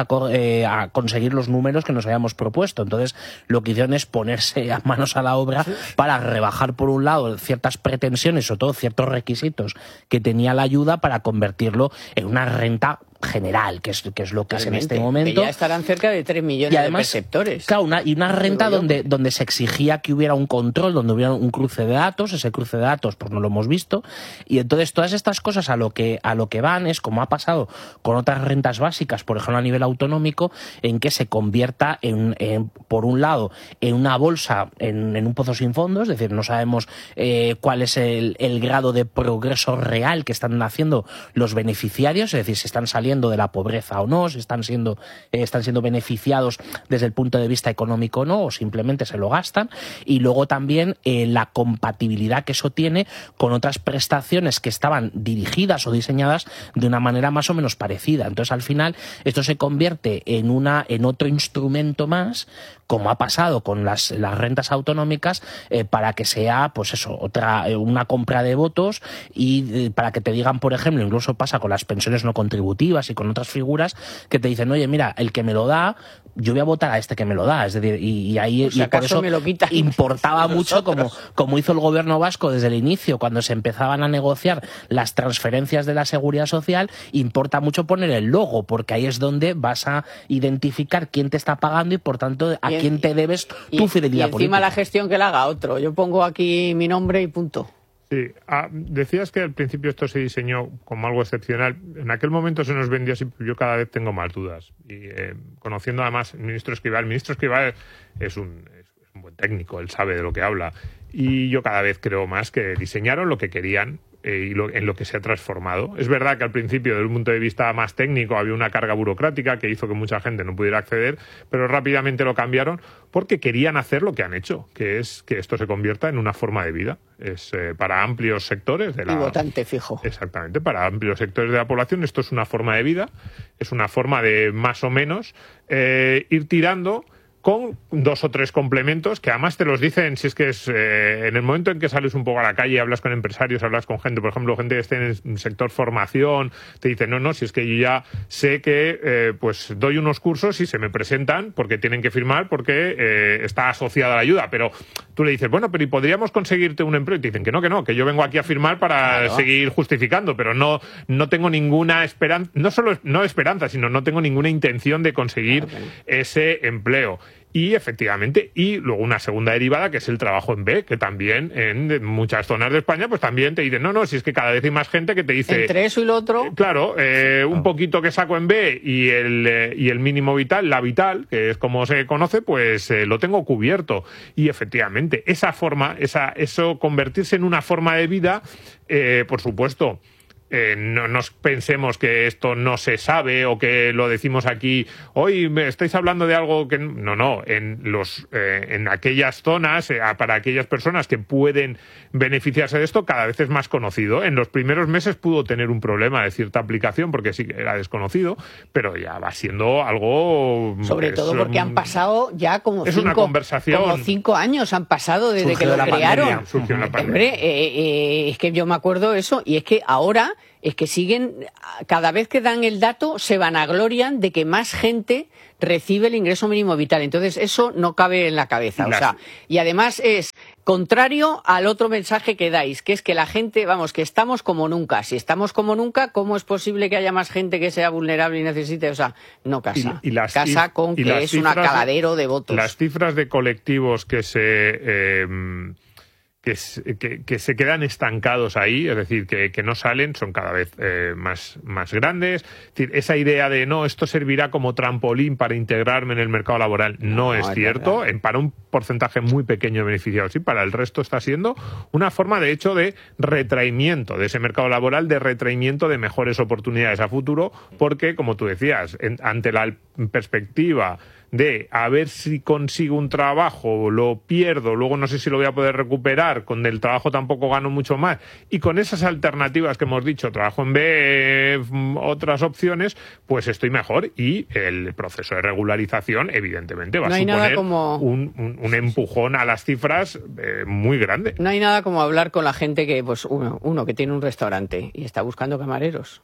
conseguir los números que nos habíamos propuesto. Entonces lo que hicieron es ponerse a manos a la obra para rebajar, por un lado, ciertas pretensiones, sobre todo ciertos requisitos que tenía la ayuda, para convertirlo en una renta general, que es lo que es en este momento. Que ya estarán cerca de 3 millones de perceptores. Claro, una renta donde se exigía que hubiera un control, donde hubiera un cruce de datos. Ese cruce de datos pues no lo hemos visto, y entonces todas estas cosas a lo que van es, como ha pasado con otras rentas básicas, por ejemplo a nivel autonómico, en que se convierta por un lado en una bolsa, en un pozo sin fondo. Es decir, no sabemos cuál es el grado de progreso real que están haciendo los beneficiarios, es decir, si están saliendo de la pobreza o no, si están siendo beneficiados desde el punto de vista económico o no, o simplemente se lo gastan. Y luego también la compatibilidad que eso tiene con otras prestaciones que estaban dirigidas o diseñadas de una manera más o menos parecida. Entonces, al final, esto se convierte en otro instrumento más, como ha pasado con las rentas autonómicas, para que sea, pues eso, una compra de votos, y para que te digan, por ejemplo, incluso pasa con las pensiones no contributivas y con otras figuras, que te dicen, oye, mira, el que me lo da, yo voy a votar a este que me lo da. Es decir, y ahí pues si por eso me lo quitan importaba mucho, como hizo el gobierno vasco desde el inicio, cuando se empezaban a negociar las transferencias de la Seguridad Social, importa mucho poner el logo, porque ahí es donde vas a identificar quién te está pagando y, por tanto, a quién te debes tu fidelidad política. Y encima la gestión que la haga otro. Yo pongo aquí mi nombre y punto. Sí, decías que al principio esto se diseñó como algo excepcional. En aquel momento se nos vendió así, yo cada vez tengo más dudas. Y conociendo además el ministro Escrivá es un buen técnico, él sabe de lo que habla. Y yo cada vez creo más que diseñaron lo que querían y en lo que se ha transformado. Es verdad que al principio, desde un punto de vista más técnico, había una carga burocrática que hizo que mucha gente no pudiera acceder, pero rápidamente lo cambiaron porque querían hacer lo que han hecho, que es que esto se convierta en una forma de vida. Es para amplios sectores de la... Y votante fijo. Exactamente, para amplios sectores de la población esto es una forma de vida, es una forma de más o menos ir tirando con 2 o 3 complementos que además te los dicen, si es que es en el momento en que sales un poco a la calle, hablas con empresarios, hablas con gente, por ejemplo, gente que esté en el sector formación, te dicen, no, si es que yo ya sé que pues doy unos cursos y se me presentan porque tienen que firmar porque está asociada a la ayuda, pero tú le dices, bueno, pero ¿y podríamos conseguirte un empleo? Y te dicen que no, que yo vengo aquí a firmar para seguir justificando, pero no tengo ninguna esperanza, no solo no esperanza, sino no tengo ninguna intención de conseguir ese empleo. Y efectivamente, y luego una segunda derivada que es el trabajo en B, que también en muchas zonas de España pues también te dicen, no, si es que cada vez hay más gente que te dice... Entre eso y lo otro... Claro, un poquito que saco en B y el mínimo vital, la vital, que es como se conoce, pues lo tengo cubierto. Y efectivamente, esa forma, eso convertirse en una forma de vida, por supuesto, no nos pensemos que esto no se sabe o que lo decimos aquí, hoy me estáis hablando de algo que no, en aquellas zonas, para aquellas personas que pueden beneficiarse de esto, cada vez es más conocido. En los primeros meses pudo tener un problema de cierta aplicación porque sí que era desconocido, pero ya va siendo algo... Sobre todo porque han pasado ya como es una conversación. Como 5 años han pasado desde que lo crearon. Hombre, es que yo me acuerdo eso, y es que ahora es que siguen, cada vez que dan el dato se vanaglorian de que más gente recibe el ingreso mínimo vital. Entonces eso no cabe en la cabeza. Y además es contrario al otro mensaje que dais, que es que la gente, que estamos como nunca. Si estamos como nunca, ¿cómo es posible que haya más gente que sea vulnerable y necesite? No casa. Casa con que es un caladero de votos. Las cifras de colectivos que se quedan estancados ahí, es decir, que no salen, son cada vez más grandes. Es decir, esa idea de esto servirá como trampolín para integrarme en el mercado laboral no es cierto. Para un porcentaje muy pequeño de beneficiados, sí, para el resto está siendo una forma, de hecho, de retraimiento de ese mercado laboral, de retraimiento de mejores oportunidades a futuro, porque, como tú decías, ante la perspectiva de a ver si consigo un trabajo, lo pierdo, luego no sé si lo voy a poder recuperar, con el trabajo tampoco gano mucho más, y con esas alternativas que hemos dicho, trabajo en B, otras opciones, pues estoy mejor, y el proceso de regularización evidentemente va a suponer un empujón a las cifras muy grande. No hay nada como hablar con la gente que, pues uno que tiene un restaurante y está buscando camareros.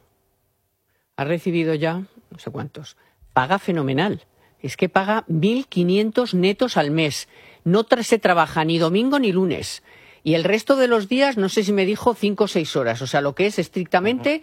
Ha recibido ya, no sé cuántos, paga fenomenal. Es que paga 1.500 netos al mes. No se trabaja ni domingo ni lunes. Y el resto de los días, no sé si me dijo 5 o 6 horas. O sea, lo que es estrictamente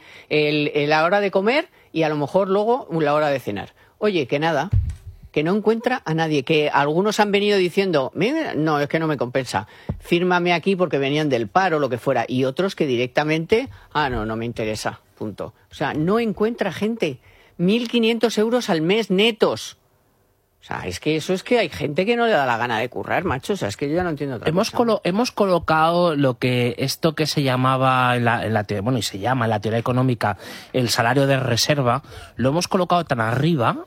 la hora de comer y a lo mejor luego la hora de cenar. Oye, que nada, que no encuentra a nadie. Que algunos han venido diciendo, no, es que no me compensa. Fírmame aquí porque venían del paro o lo que fuera. Y otros que directamente, no me interesa, punto. O sea, no encuentra gente. 1.500 euros al mes netos. O sea, es que eso es que hay gente que no le da la gana de currar, macho. O sea, es que yo ya no entiendo otra cosa. Hemos colocado esto que se llamaba y se llama en la teoría económica el salario de reserva, lo hemos colocado tan arriba,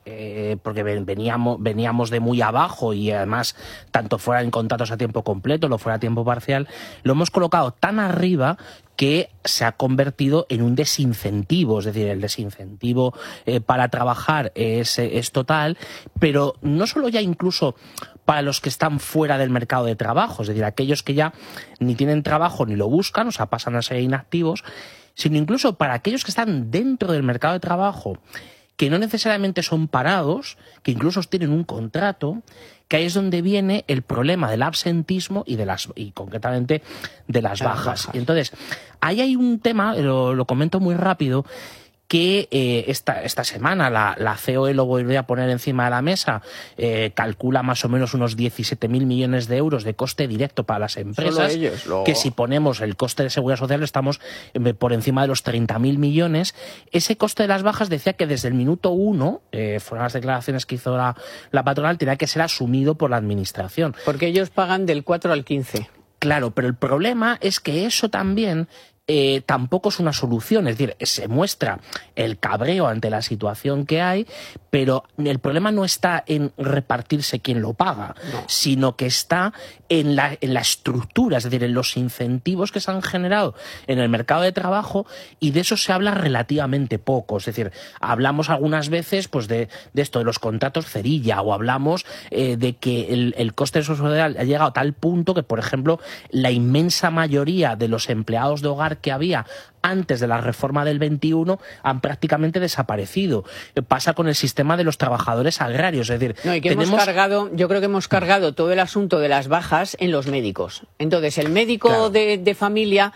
porque veníamos de muy abajo, y además tanto fuera en contratos a tiempo completo, lo fuera a tiempo parcial, lo hemos colocado tan arriba que se ha convertido en un desincentivo. Es decir, el desincentivo para trabajar es total, pero no solo ya incluso para los que están fuera del mercado de trabajo, es decir, aquellos que ya ni tienen trabajo ni lo buscan, o sea, pasan a ser inactivos, sino incluso para aquellos que están dentro del mercado de trabajo, que no necesariamente son parados, que incluso tienen un contrato, que ahí es donde viene el problema del absentismo y concretamente de las bajas. Y entonces, ahí hay un tema, lo comento muy rápido, que esta semana la COE lo voy a poner encima de la mesa, calcula más o menos unos 17.000 millones de euros de coste directo para las empresas, que si ponemos el coste de seguridad social estamos por encima de los 30.000 millones. Ese coste de las bajas decía que desde el minuto 1, fueron las declaraciones que hizo la patronal, tenía que ser asumido por la administración. Porque ellos pagan del 4 al 15. Claro, pero el problema es que eso también tampoco es una solución. Es decir, se muestra el cabreo ante la situación que hay, pero el problema no está en repartirse quién lo paga, sino que está en la estructura, es decir, en los incentivos que se han generado en el mercado de trabajo, y de eso se habla relativamente poco. Es decir, hablamos algunas veces pues de esto, de los contratos cerilla, o hablamos de que el coste social ha llegado a tal punto que, por ejemplo, la inmensa mayoría de los empleados de hogar que había antes de la reforma del 21 han prácticamente desaparecido. Pasa con el sistema de los trabajadores agrarios, es decir, y que yo creo que hemos cargado todo el asunto de las bajas en los médicos. Entonces, el médico de familia,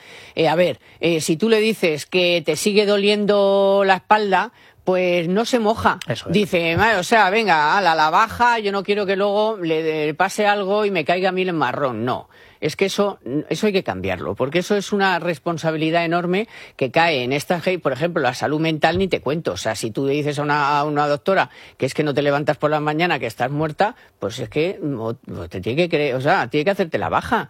si tú le dices que te sigue doliendo la espalda, pues no se moja. Dice, venga, a la baja, yo no quiero que luego le pase algo y me caiga a mí el marrón. No. Es que eso hay que cambiarlo, porque eso es una responsabilidad enorme que cae en esta, por ejemplo, la salud mental, ni te cuento. O sea, si tú le dices a una doctora que es que no te levantas por la mañana, que estás muerta, pues es que te tiene que hacerte la baja.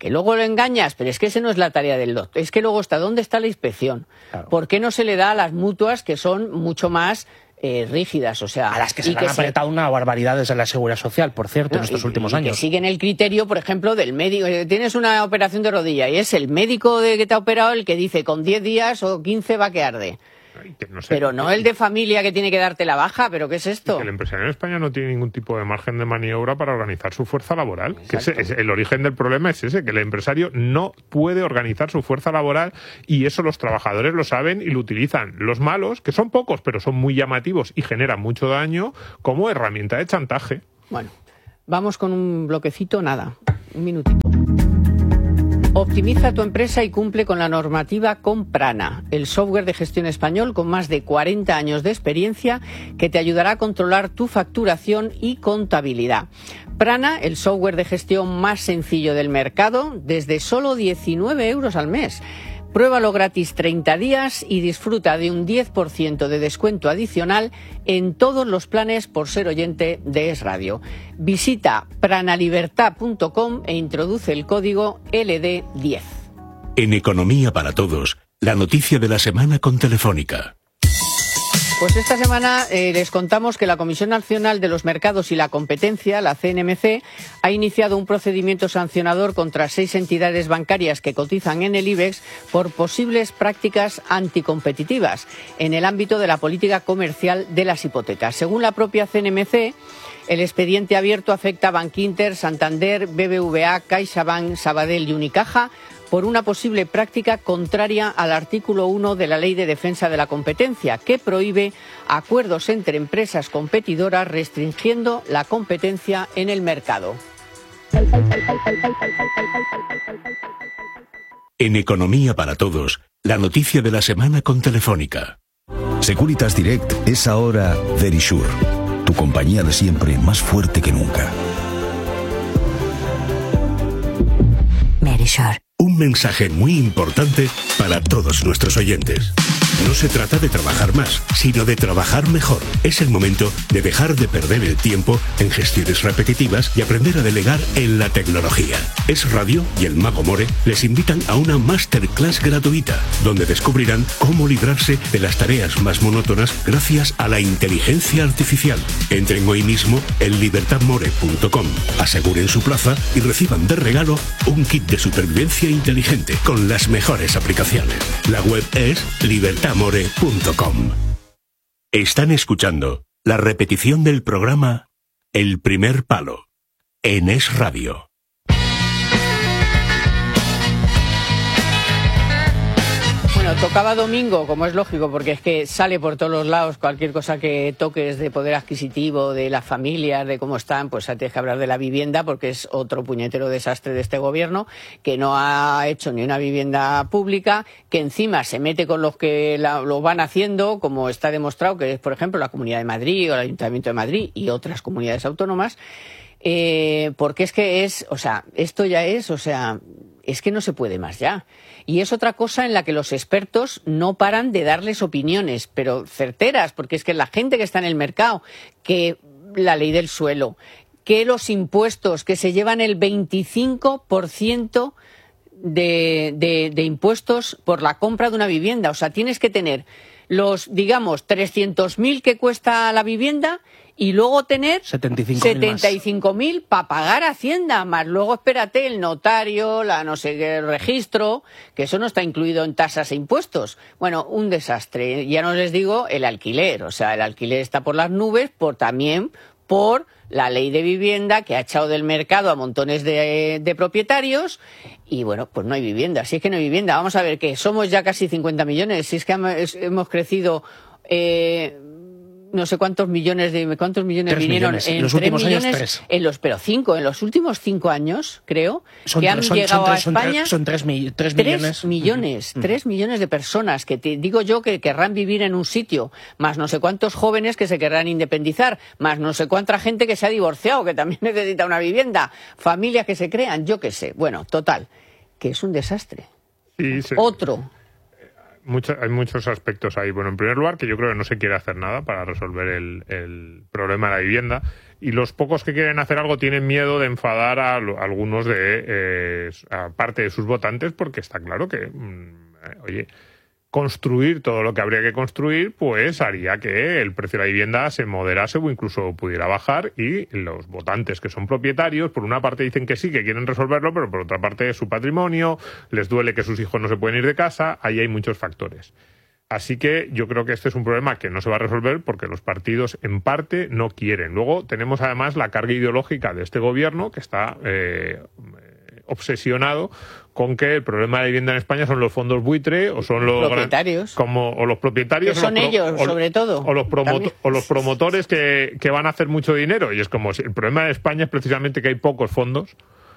que luego lo engañas, pero es que esa no es la tarea del doctor. Es que luego ¿dónde está la inspección? Claro. ¿Por qué no se le da a las mutuas que son mucho más rígidas? O sea, a las que se le han apretado una barbaridad desde la Seguridad Social, por cierto, en estos últimos años. Que siguen el criterio, por ejemplo, del médico. Tienes una operación de rodilla y es el médico que te ha operado el que dice con 10 días o 15 va que arde. No sé, pero no el de familia que tiene que darte la baja, ¿pero qué es esto? Que el empresario en España no tiene ningún tipo de margen de maniobra para organizar su fuerza laboral. Que el origen del problema es ese, que el empresario no puede organizar su fuerza laboral y eso los trabajadores lo saben y lo utilizan. Los malos, que son pocos pero son muy llamativos y generan mucho daño, como herramienta de chantaje. Bueno, vamos con un bloquecito, un minutito. Optimiza tu empresa y cumple con la normativa con Prana, el software de gestión español con más de 40 años de experiencia que te ayudará a controlar tu facturación y contabilidad. Prana, el software de gestión más sencillo del mercado, desde solo 19 euros al mes. Pruébalo gratis 30 días y disfruta de un 10% de descuento adicional en todos los planes por ser oyente de Es Radio. Visita pranalibertad.com e introduce el código LD10. En Economía para Todos, la noticia de la semana con Telefónica. Pues esta semana les contamos que la Comisión Nacional de los Mercados y la Competencia, la CNMC, ha iniciado un procedimiento sancionador contra 6 entidades bancarias que cotizan en el IBEX por posibles prácticas anticompetitivas en el ámbito de la política comercial de las hipotecas. Según la propia CNMC, el expediente abierto afecta a Bankinter, Santander, BBVA, CaixaBank, Sabadell y Unicaja por una posible práctica contraria al artículo 1 de la Ley de Defensa de la Competencia, que prohíbe acuerdos entre empresas competidoras restringiendo la competencia en el mercado. En Economía para Todos, la noticia de la semana con Telefónica. Securitas Direct es ahora Verisure, tu compañía de siempre más fuerte que nunca. Verisure. Un mensaje muy importante para todos nuestros oyentes. No se trata de trabajar más, sino de trabajar mejor. Es el momento de dejar de perder el tiempo en gestiones repetitivas y aprender a delegar en la tecnología. Es Radio y el Mago More les invitan a una masterclass gratuita, donde descubrirán cómo librarse de las tareas más monótonas gracias a la inteligencia artificial. Entren hoy mismo en libertadmore.com, aseguren su plaza y reciban de regalo un kit de supervivencia inteligente con las mejores aplicaciones. La web es libertadmore.com. Están escuchando la repetición del programa El Primer Palo en Es Radio. Bueno, tocaba domingo, como es lógico, porque es que sale por todos los lados cualquier cosa que toques de poder adquisitivo, de las familias, de cómo están, pues tienes que hablar de la vivienda, porque es otro puñetero desastre de este gobierno, que no ha hecho ni una vivienda pública, que encima se mete con los que lo van haciendo, como está demostrado, que es, por ejemplo, la Comunidad de Madrid o el Ayuntamiento de Madrid y otras comunidades autónomas, porque es que esto ya es que no se puede más ya. Y es otra cosa en la que los expertos no paran de darles opiniones, pero certeras, porque es que la gente que está en el mercado, que la ley del suelo, que los impuestos, que se llevan el 25% de impuestos por la compra de una vivienda. O sea, tienes que tener los, digamos, 300.000 que cuesta la vivienda y luego tener 75.000 para pagar Hacienda, más luego espérate el notario, no sé qué, el registro, que eso no está incluido en tasas e impuestos. Bueno, un desastre. Ya no les digo el alquiler, o sea, el alquiler está por las nubes, también por la ley de vivienda que ha echado del mercado a montones de propietarios y bueno, pues no hay vivienda. Si es que no hay vivienda, vamos a ver que somos ya casi 50 millones, si es que hemos crecido no sé cuántos millones vinieron en los últimos años, pero 5 en los últimos 5 años, creo, que han llegado a España. Son 3 millones. 3 millones de personas que te digo yo que querrán vivir en un sitio, más no sé cuántos jóvenes que se querrán independizar, más no sé cuánta gente que se ha divorciado, que también necesita una vivienda, familias que se crean, yo qué sé. Bueno, total, que es un desastre. Sí. Otro. Hay muchos aspectos ahí. Bueno, en primer lugar, que yo creo que no se quiere hacer nada para resolver el problema de la vivienda. y los pocos que quieren hacer algo tienen miedo de enfadar a algunos a parte de sus votantes, porque está claro que, oye, construir todo lo que habría que construir, pues haría que el precio de la vivienda se moderase o incluso pudiera bajar, y los votantes que son propietarios, por una parte dicen que sí, que quieren resolverlo, pero por otra parte es su patrimonio, les duele que sus hijos no se pueden ir de casa, ahí hay muchos factores. Así que yo creo que este es un problema que no se va a resolver porque los partidos en parte no quieren. Luego tenemos además la carga ideológica de este gobierno, que está obsesionado con que el problema de la vivienda en España son los fondos buitre o son los propietarios, o los propietarios, que son ellos sobre todo, o los promotores que van a hacer mucho dinero. Y es como si el problema de España es precisamente que hay pocos fondos,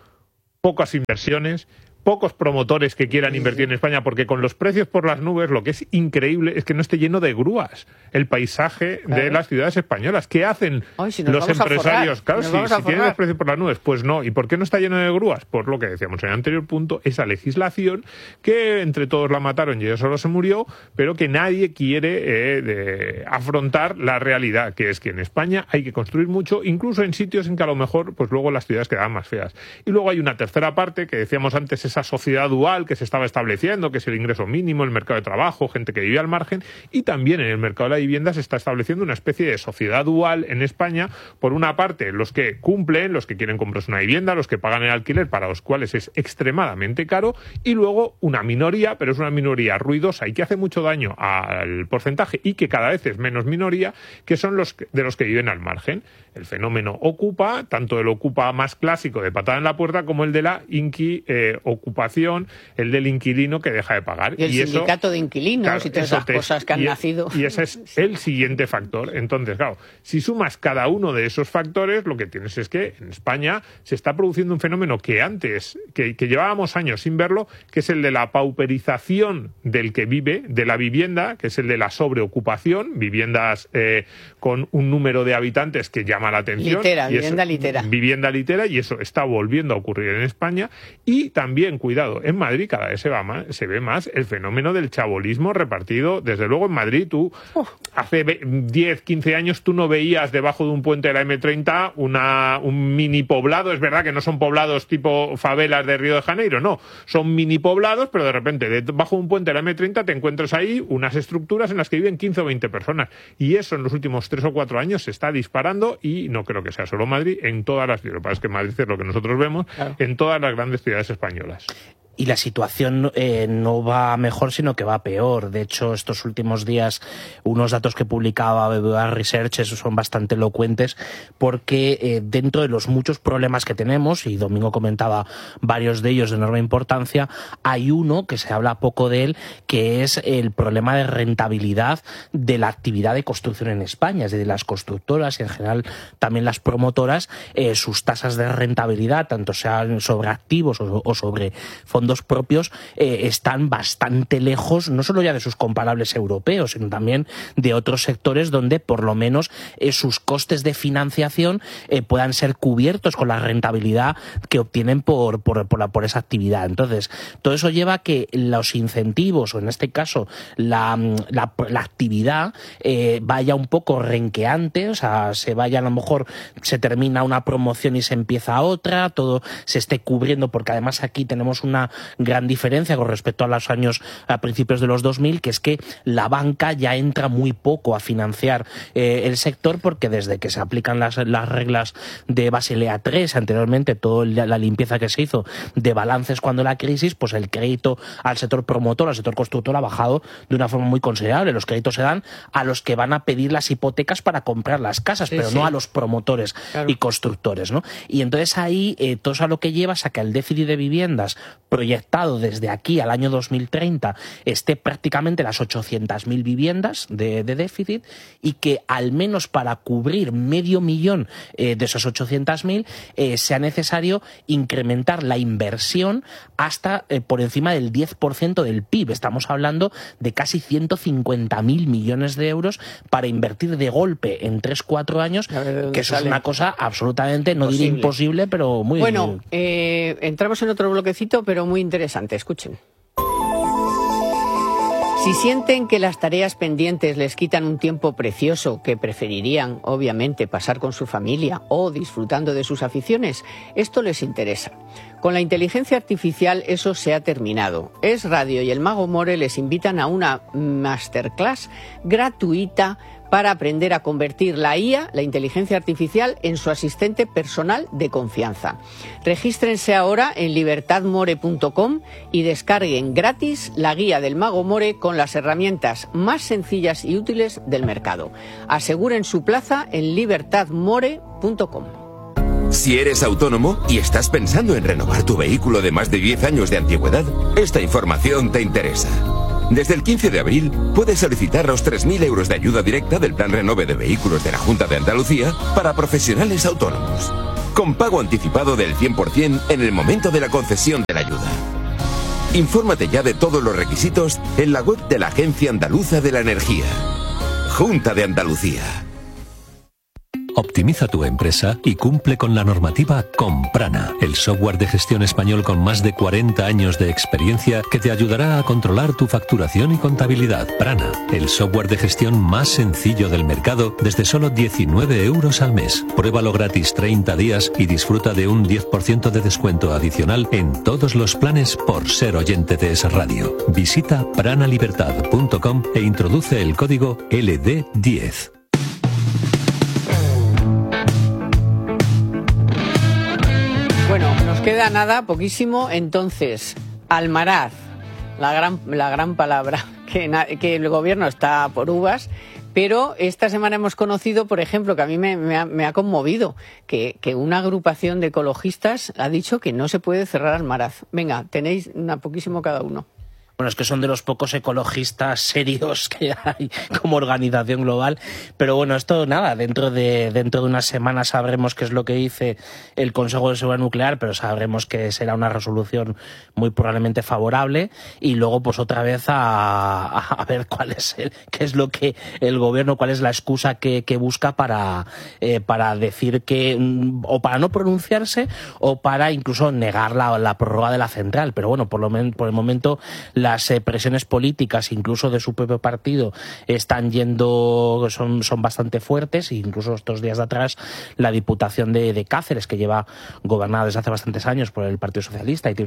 pocas inversiones, pocos promotores que quieran invertir en España, porque con los precios por las nubes lo que es increíble es que no esté lleno de grúas el paisaje de las ciudades españolas. ¿Qué hacen los empresarios? Claro, si tienen los precios por las nubes, pues no. ¿Y por qué no está lleno de grúas? Por lo que decíamos en el anterior punto, esa legislación que entre todos la mataron y ella solo se murió, pero que nadie quiere afrontar la realidad, que es que en España hay que construir mucho, incluso en sitios en que a lo mejor pues luego las ciudades quedan más feas. Y luego hay una tercera parte que decíamos antes, esa sociedad dual que se estaba estableciendo, que es el ingreso mínimo, el mercado de trabajo, gente que vive al margen, y también en el mercado de la vivienda se está estableciendo una especie de sociedad dual en España. Por una parte, los que cumplen, los que quieren comprarse una vivienda, los que pagan el alquiler, para los cuales es extremadamente caro, y luego una minoría, pero es una minoría ruidosa y que hace mucho daño al porcentaje y que cada vez es menos minoría, que son los que viven al margen. El fenómeno Ocupa, tanto el Ocupa más clásico de patada en la puerta como el de la ocupación, el del inquilino que deja de pagar. Y el sindicato de inquilinos, claro, y todas esas cosas que han nacido. Y ese es el siguiente factor. Entonces, claro, si sumas cada uno de esos factores, lo que tienes es que en España se está produciendo un fenómeno que antes, que llevábamos años sin verlo, que es el de la pauperización del que vive, de la vivienda, que es el de la sobreocupación, viviendas con un número de habitantes que llama la atención. Vivienda litera, y eso está volviendo a ocurrir en España. Y también, cuidado, en Madrid cada vez se ve más el fenómeno del chabolismo repartido. Desde luego en Madrid hace 10, 15 años tú no veías debajo de un puente de la M30 un mini poblado. Es verdad que no son poblados tipo favelas de Río de Janeiro, no. Son mini poblados, pero de repente debajo de un puente de la M30 te encuentras ahí unas estructuras en las que viven 15 o 20 personas. Y eso en los últimos 3 o 4 años se está disparando, y no creo que sea solo Madrid, en todas las ciudades. Lo que pasa es que Madrid es lo que nosotros vemos, claro, en todas las grandes ciudades españolas. Y la situación no va mejor, sino que va peor. De hecho, estos últimos días, unos datos que publicaba BBVA Research son bastante elocuentes, porque dentro de los muchos problemas que tenemos, y Domingo comentaba varios de ellos de enorme importancia, hay uno que se habla poco de él, que es el problema de rentabilidad de la actividad de construcción en España. Es decir, las constructoras y en general también las promotoras, sus tasas de rentabilidad, tanto sean sobre activos o sobre fondos propios, están bastante lejos, no solo ya de sus comparables europeos, sino también de otros sectores donde por lo menos sus costes de financiación puedan ser cubiertos con la rentabilidad que obtienen por esa actividad. Entonces, todo eso lleva a que los incentivos, o en este caso la actividad, vaya un poco renqueante, o sea, a lo mejor se termina una promoción y se empieza otra, todo se esté cubriendo, porque además aquí tenemos una gran diferencia con respecto a los años a principios de los 2000, que es que la banca ya entra muy poco a financiar el sector, porque desde que se aplican las reglas de Basilea III, anteriormente toda la limpieza que se hizo de balances cuando la crisis, pues el crédito al sector promotor, al sector constructor, ha bajado de una forma muy considerable. Los créditos se dan a los que van a pedir las hipotecas para comprar las casas, pero no a los promotores, claro, y constructores, ¿no? Y entonces ahí todo eso a lo que lleva es a que el déficit de viviendas proyectado desde aquí al año 2030 esté prácticamente las 800.000 viviendas de déficit, y que al menos para cubrir 500.000 de esas 800.000 sea necesario incrementar la inversión hasta por encima del 10% del PIB. Estamos hablando de casi 150.000 millones de euros para invertir de golpe en 3-4 años, que eso es una cosa absolutamente, no diré imposible, pero muy... Bueno, entramos en otro bloquecito, pero muy interesante. Escuchen. Si sienten que las tareas pendientes les quitan un tiempo precioso que preferirían, obviamente, pasar con su familia o disfrutando de sus aficiones, esto les interesa. Con la inteligencia artificial eso se ha terminado. Es Radio y el Mago More les invitan a una masterclass gratuita para aprender a convertir la IA, la inteligencia artificial, en su asistente personal de confianza. Regístrense ahora en libertadmore.com y descarguen gratis la guía del Mago More con las herramientas más sencillas y útiles del mercado. Aseguren su plaza en libertadmore.com. Si eres autónomo y estás pensando en renovar tu vehículo de más de 10 años de antigüedad, esta información te interesa. Desde el 15 de abril puedes solicitar los 3.000 euros de ayuda directa del Plan Renove de Vehículos de la Junta de Andalucía para profesionales autónomos, con pago anticipado del 100% en el momento de la concesión de la ayuda. Infórmate ya de todos los requisitos en la web de la Agencia Andaluza de la Energía. Junta de Andalucía. Optimiza tu empresa y cumple con la normativa con Prana, el software de gestión español con más de 40 años de experiencia que te ayudará a controlar tu facturación y contabilidad. Prana, el software de gestión más sencillo del mercado desde solo 19 euros al mes. Pruébalo gratis 30 días y disfruta de un 10% de descuento adicional en todos los planes por ser oyente de Es Radio. Visita pranalibertad.com e introduce el código LD10. Bueno, nos queda nada, poquísimo. Entonces, Almaraz, la gran palabra, que el gobierno está por uvas, pero esta semana hemos conocido, por ejemplo, que a mí me ha conmovido, que una agrupación de ecologistas ha dicho que no se puede cerrar Almaraz. Venga, tenéis poquísimo cada uno. Bueno, es que son de los pocos ecologistas serios que hay como organización global. Pero bueno, esto nada, dentro de unas semanas sabremos qué es lo que dice el Consejo de Seguridad Nuclear, pero sabremos que será una resolución muy probablemente favorable. Y luego, pues otra vez a ver qué es lo que el gobierno, cuál es la excusa que busca para decir que, o para no pronunciarse, o para incluso negar la prórroga de la central. Pero bueno, por el momento las presiones políticas, incluso de su propio partido, son bastante fuertes. Incluso estos días de atrás, la Diputación de Cáceres, que lleva gobernada desde hace bastantes años por el Partido Socialista y tiene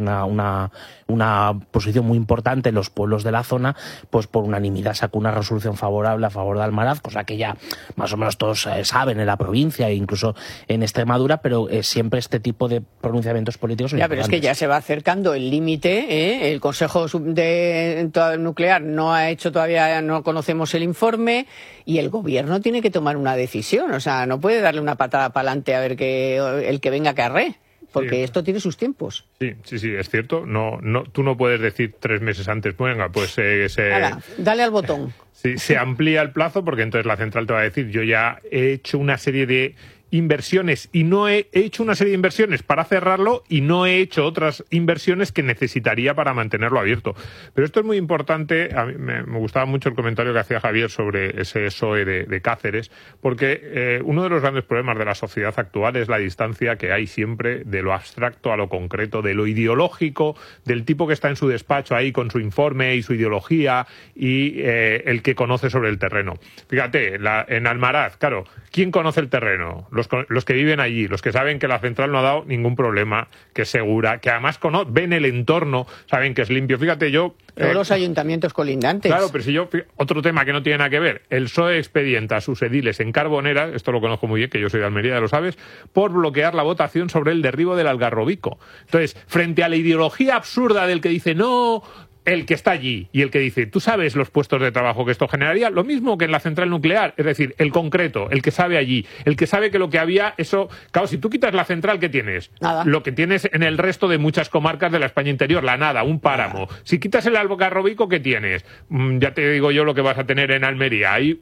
una posición muy importante en los pueblos de la zona, pues por unanimidad sacó una resolución favorable a favor de Almaraz, cosa que ya más o menos todos saben en la provincia e incluso en Extremadura, pero siempre este tipo de pronunciamientos políticos son pero es que ya se va acercando el límite, el Consejo de Nuclear no ha hecho todavía, no conocemos el informe, y el gobierno tiene que tomar una decisión. O sea, no puede darle una patada para adelante a ver el que venga que arre, porque esto tiene sus tiempos. Sí, es cierto. Tú no puedes decir 3 meses antes, venga, pues dale al botón. Sí, se amplía el plazo, porque entonces la central te va a decir, yo ya he hecho una serie de inversiones y no he hecho una serie de inversiones para cerrarlo y no he hecho otras inversiones que necesitaría para mantenerlo abierto. Pero esto es muy importante. A mí me gustaba mucho el comentario que hacía Javier sobre ese SOE de Cáceres, porque uno de los grandes problemas de la sociedad actual es la distancia que hay siempre de lo abstracto a lo concreto, de lo ideológico, del tipo que está en su despacho ahí con su informe y su ideología, y el que conoce sobre el terreno. Fíjate, en Almaraz, claro, ¿quién conoce el terreno? Los que viven allí, los que saben que la central no ha dado ningún problema, que es segura, que además ven el entorno, saben que es limpio. Fíjate, todos los ayuntamientos colindantes. Claro, pero otro tema que no tiene nada que ver, el PSOE expedienta a sus ediles en Carbonera, esto lo conozco muy bien, que yo soy de Almería, ya lo sabes, por bloquear la votación sobre el derribo del Algarrobico. Entonces, frente a la ideología absurda del que dice no, el que está allí y el que dice, tú sabes los puestos de trabajo que esto generaría, lo mismo que en la central nuclear, es decir, el concreto, el que sabe allí, el que sabe que lo que había, eso, claro, si tú quitas la central, ¿qué tienes? Nada. Lo que tienes en el resto de muchas comarcas de la España interior, la nada, un páramo. Nada. Si quitas el Algarrobico, ¿qué tienes? Ya te digo yo lo que vas a tener en Almería. Hay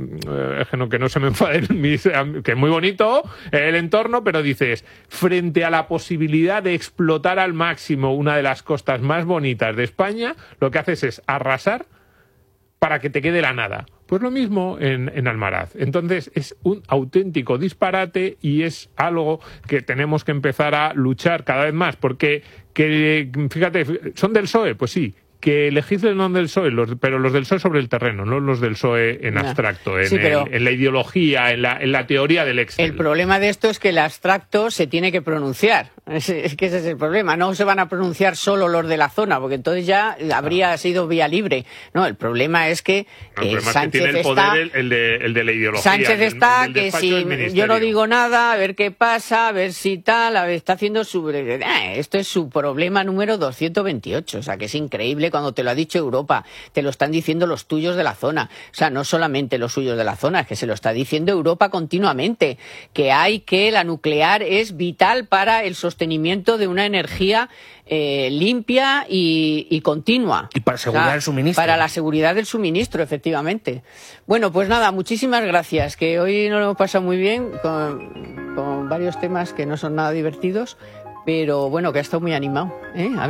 que no se me enfaden, que es muy bonito el entorno, pero dices, frente a la posibilidad de explotar al máximo una de las costas más bonitas de España, lo que haces es arrasar para que te quede la nada. Pues lo mismo en Almaraz. Entonces es un auténtico disparate y es algo que tenemos que empezar a luchar cada vez más, porque fíjate, ¿son del PSOE? Pues sí. que legislen los del PSOE, pero los del PSOE sobre el terreno, no los del PSOE en abstracto, en la ideología, en la teoría del Excel. El problema de esto es que el abstracto se tiene que pronunciar. Es que ese es el problema. No se van a pronunciar solo los de la zona, porque entonces ya habría sido vía libre. No, el problema es que Sánchez tiene el poder el de la ideología. Sánchez está que si yo no digo nada, a ver qué pasa, a ver si tal, está haciendo su... esto es su problema número 228, o sea que es increíble cuando te lo ha dicho Europa, te lo están diciendo los tuyos de la zona, o sea, no solamente los suyos de la zona, es que se lo está diciendo Europa continuamente, que la nuclear es vital para el sostenimiento de una energía limpia y continua. Y para asegurar el suministro. Para la seguridad del suministro, efectivamente. Bueno, pues nada, muchísimas gracias, que hoy nos lo hemos pasado muy bien con varios temas que no son nada divertidos, pero bueno, que ha estado muy animado, ¿eh?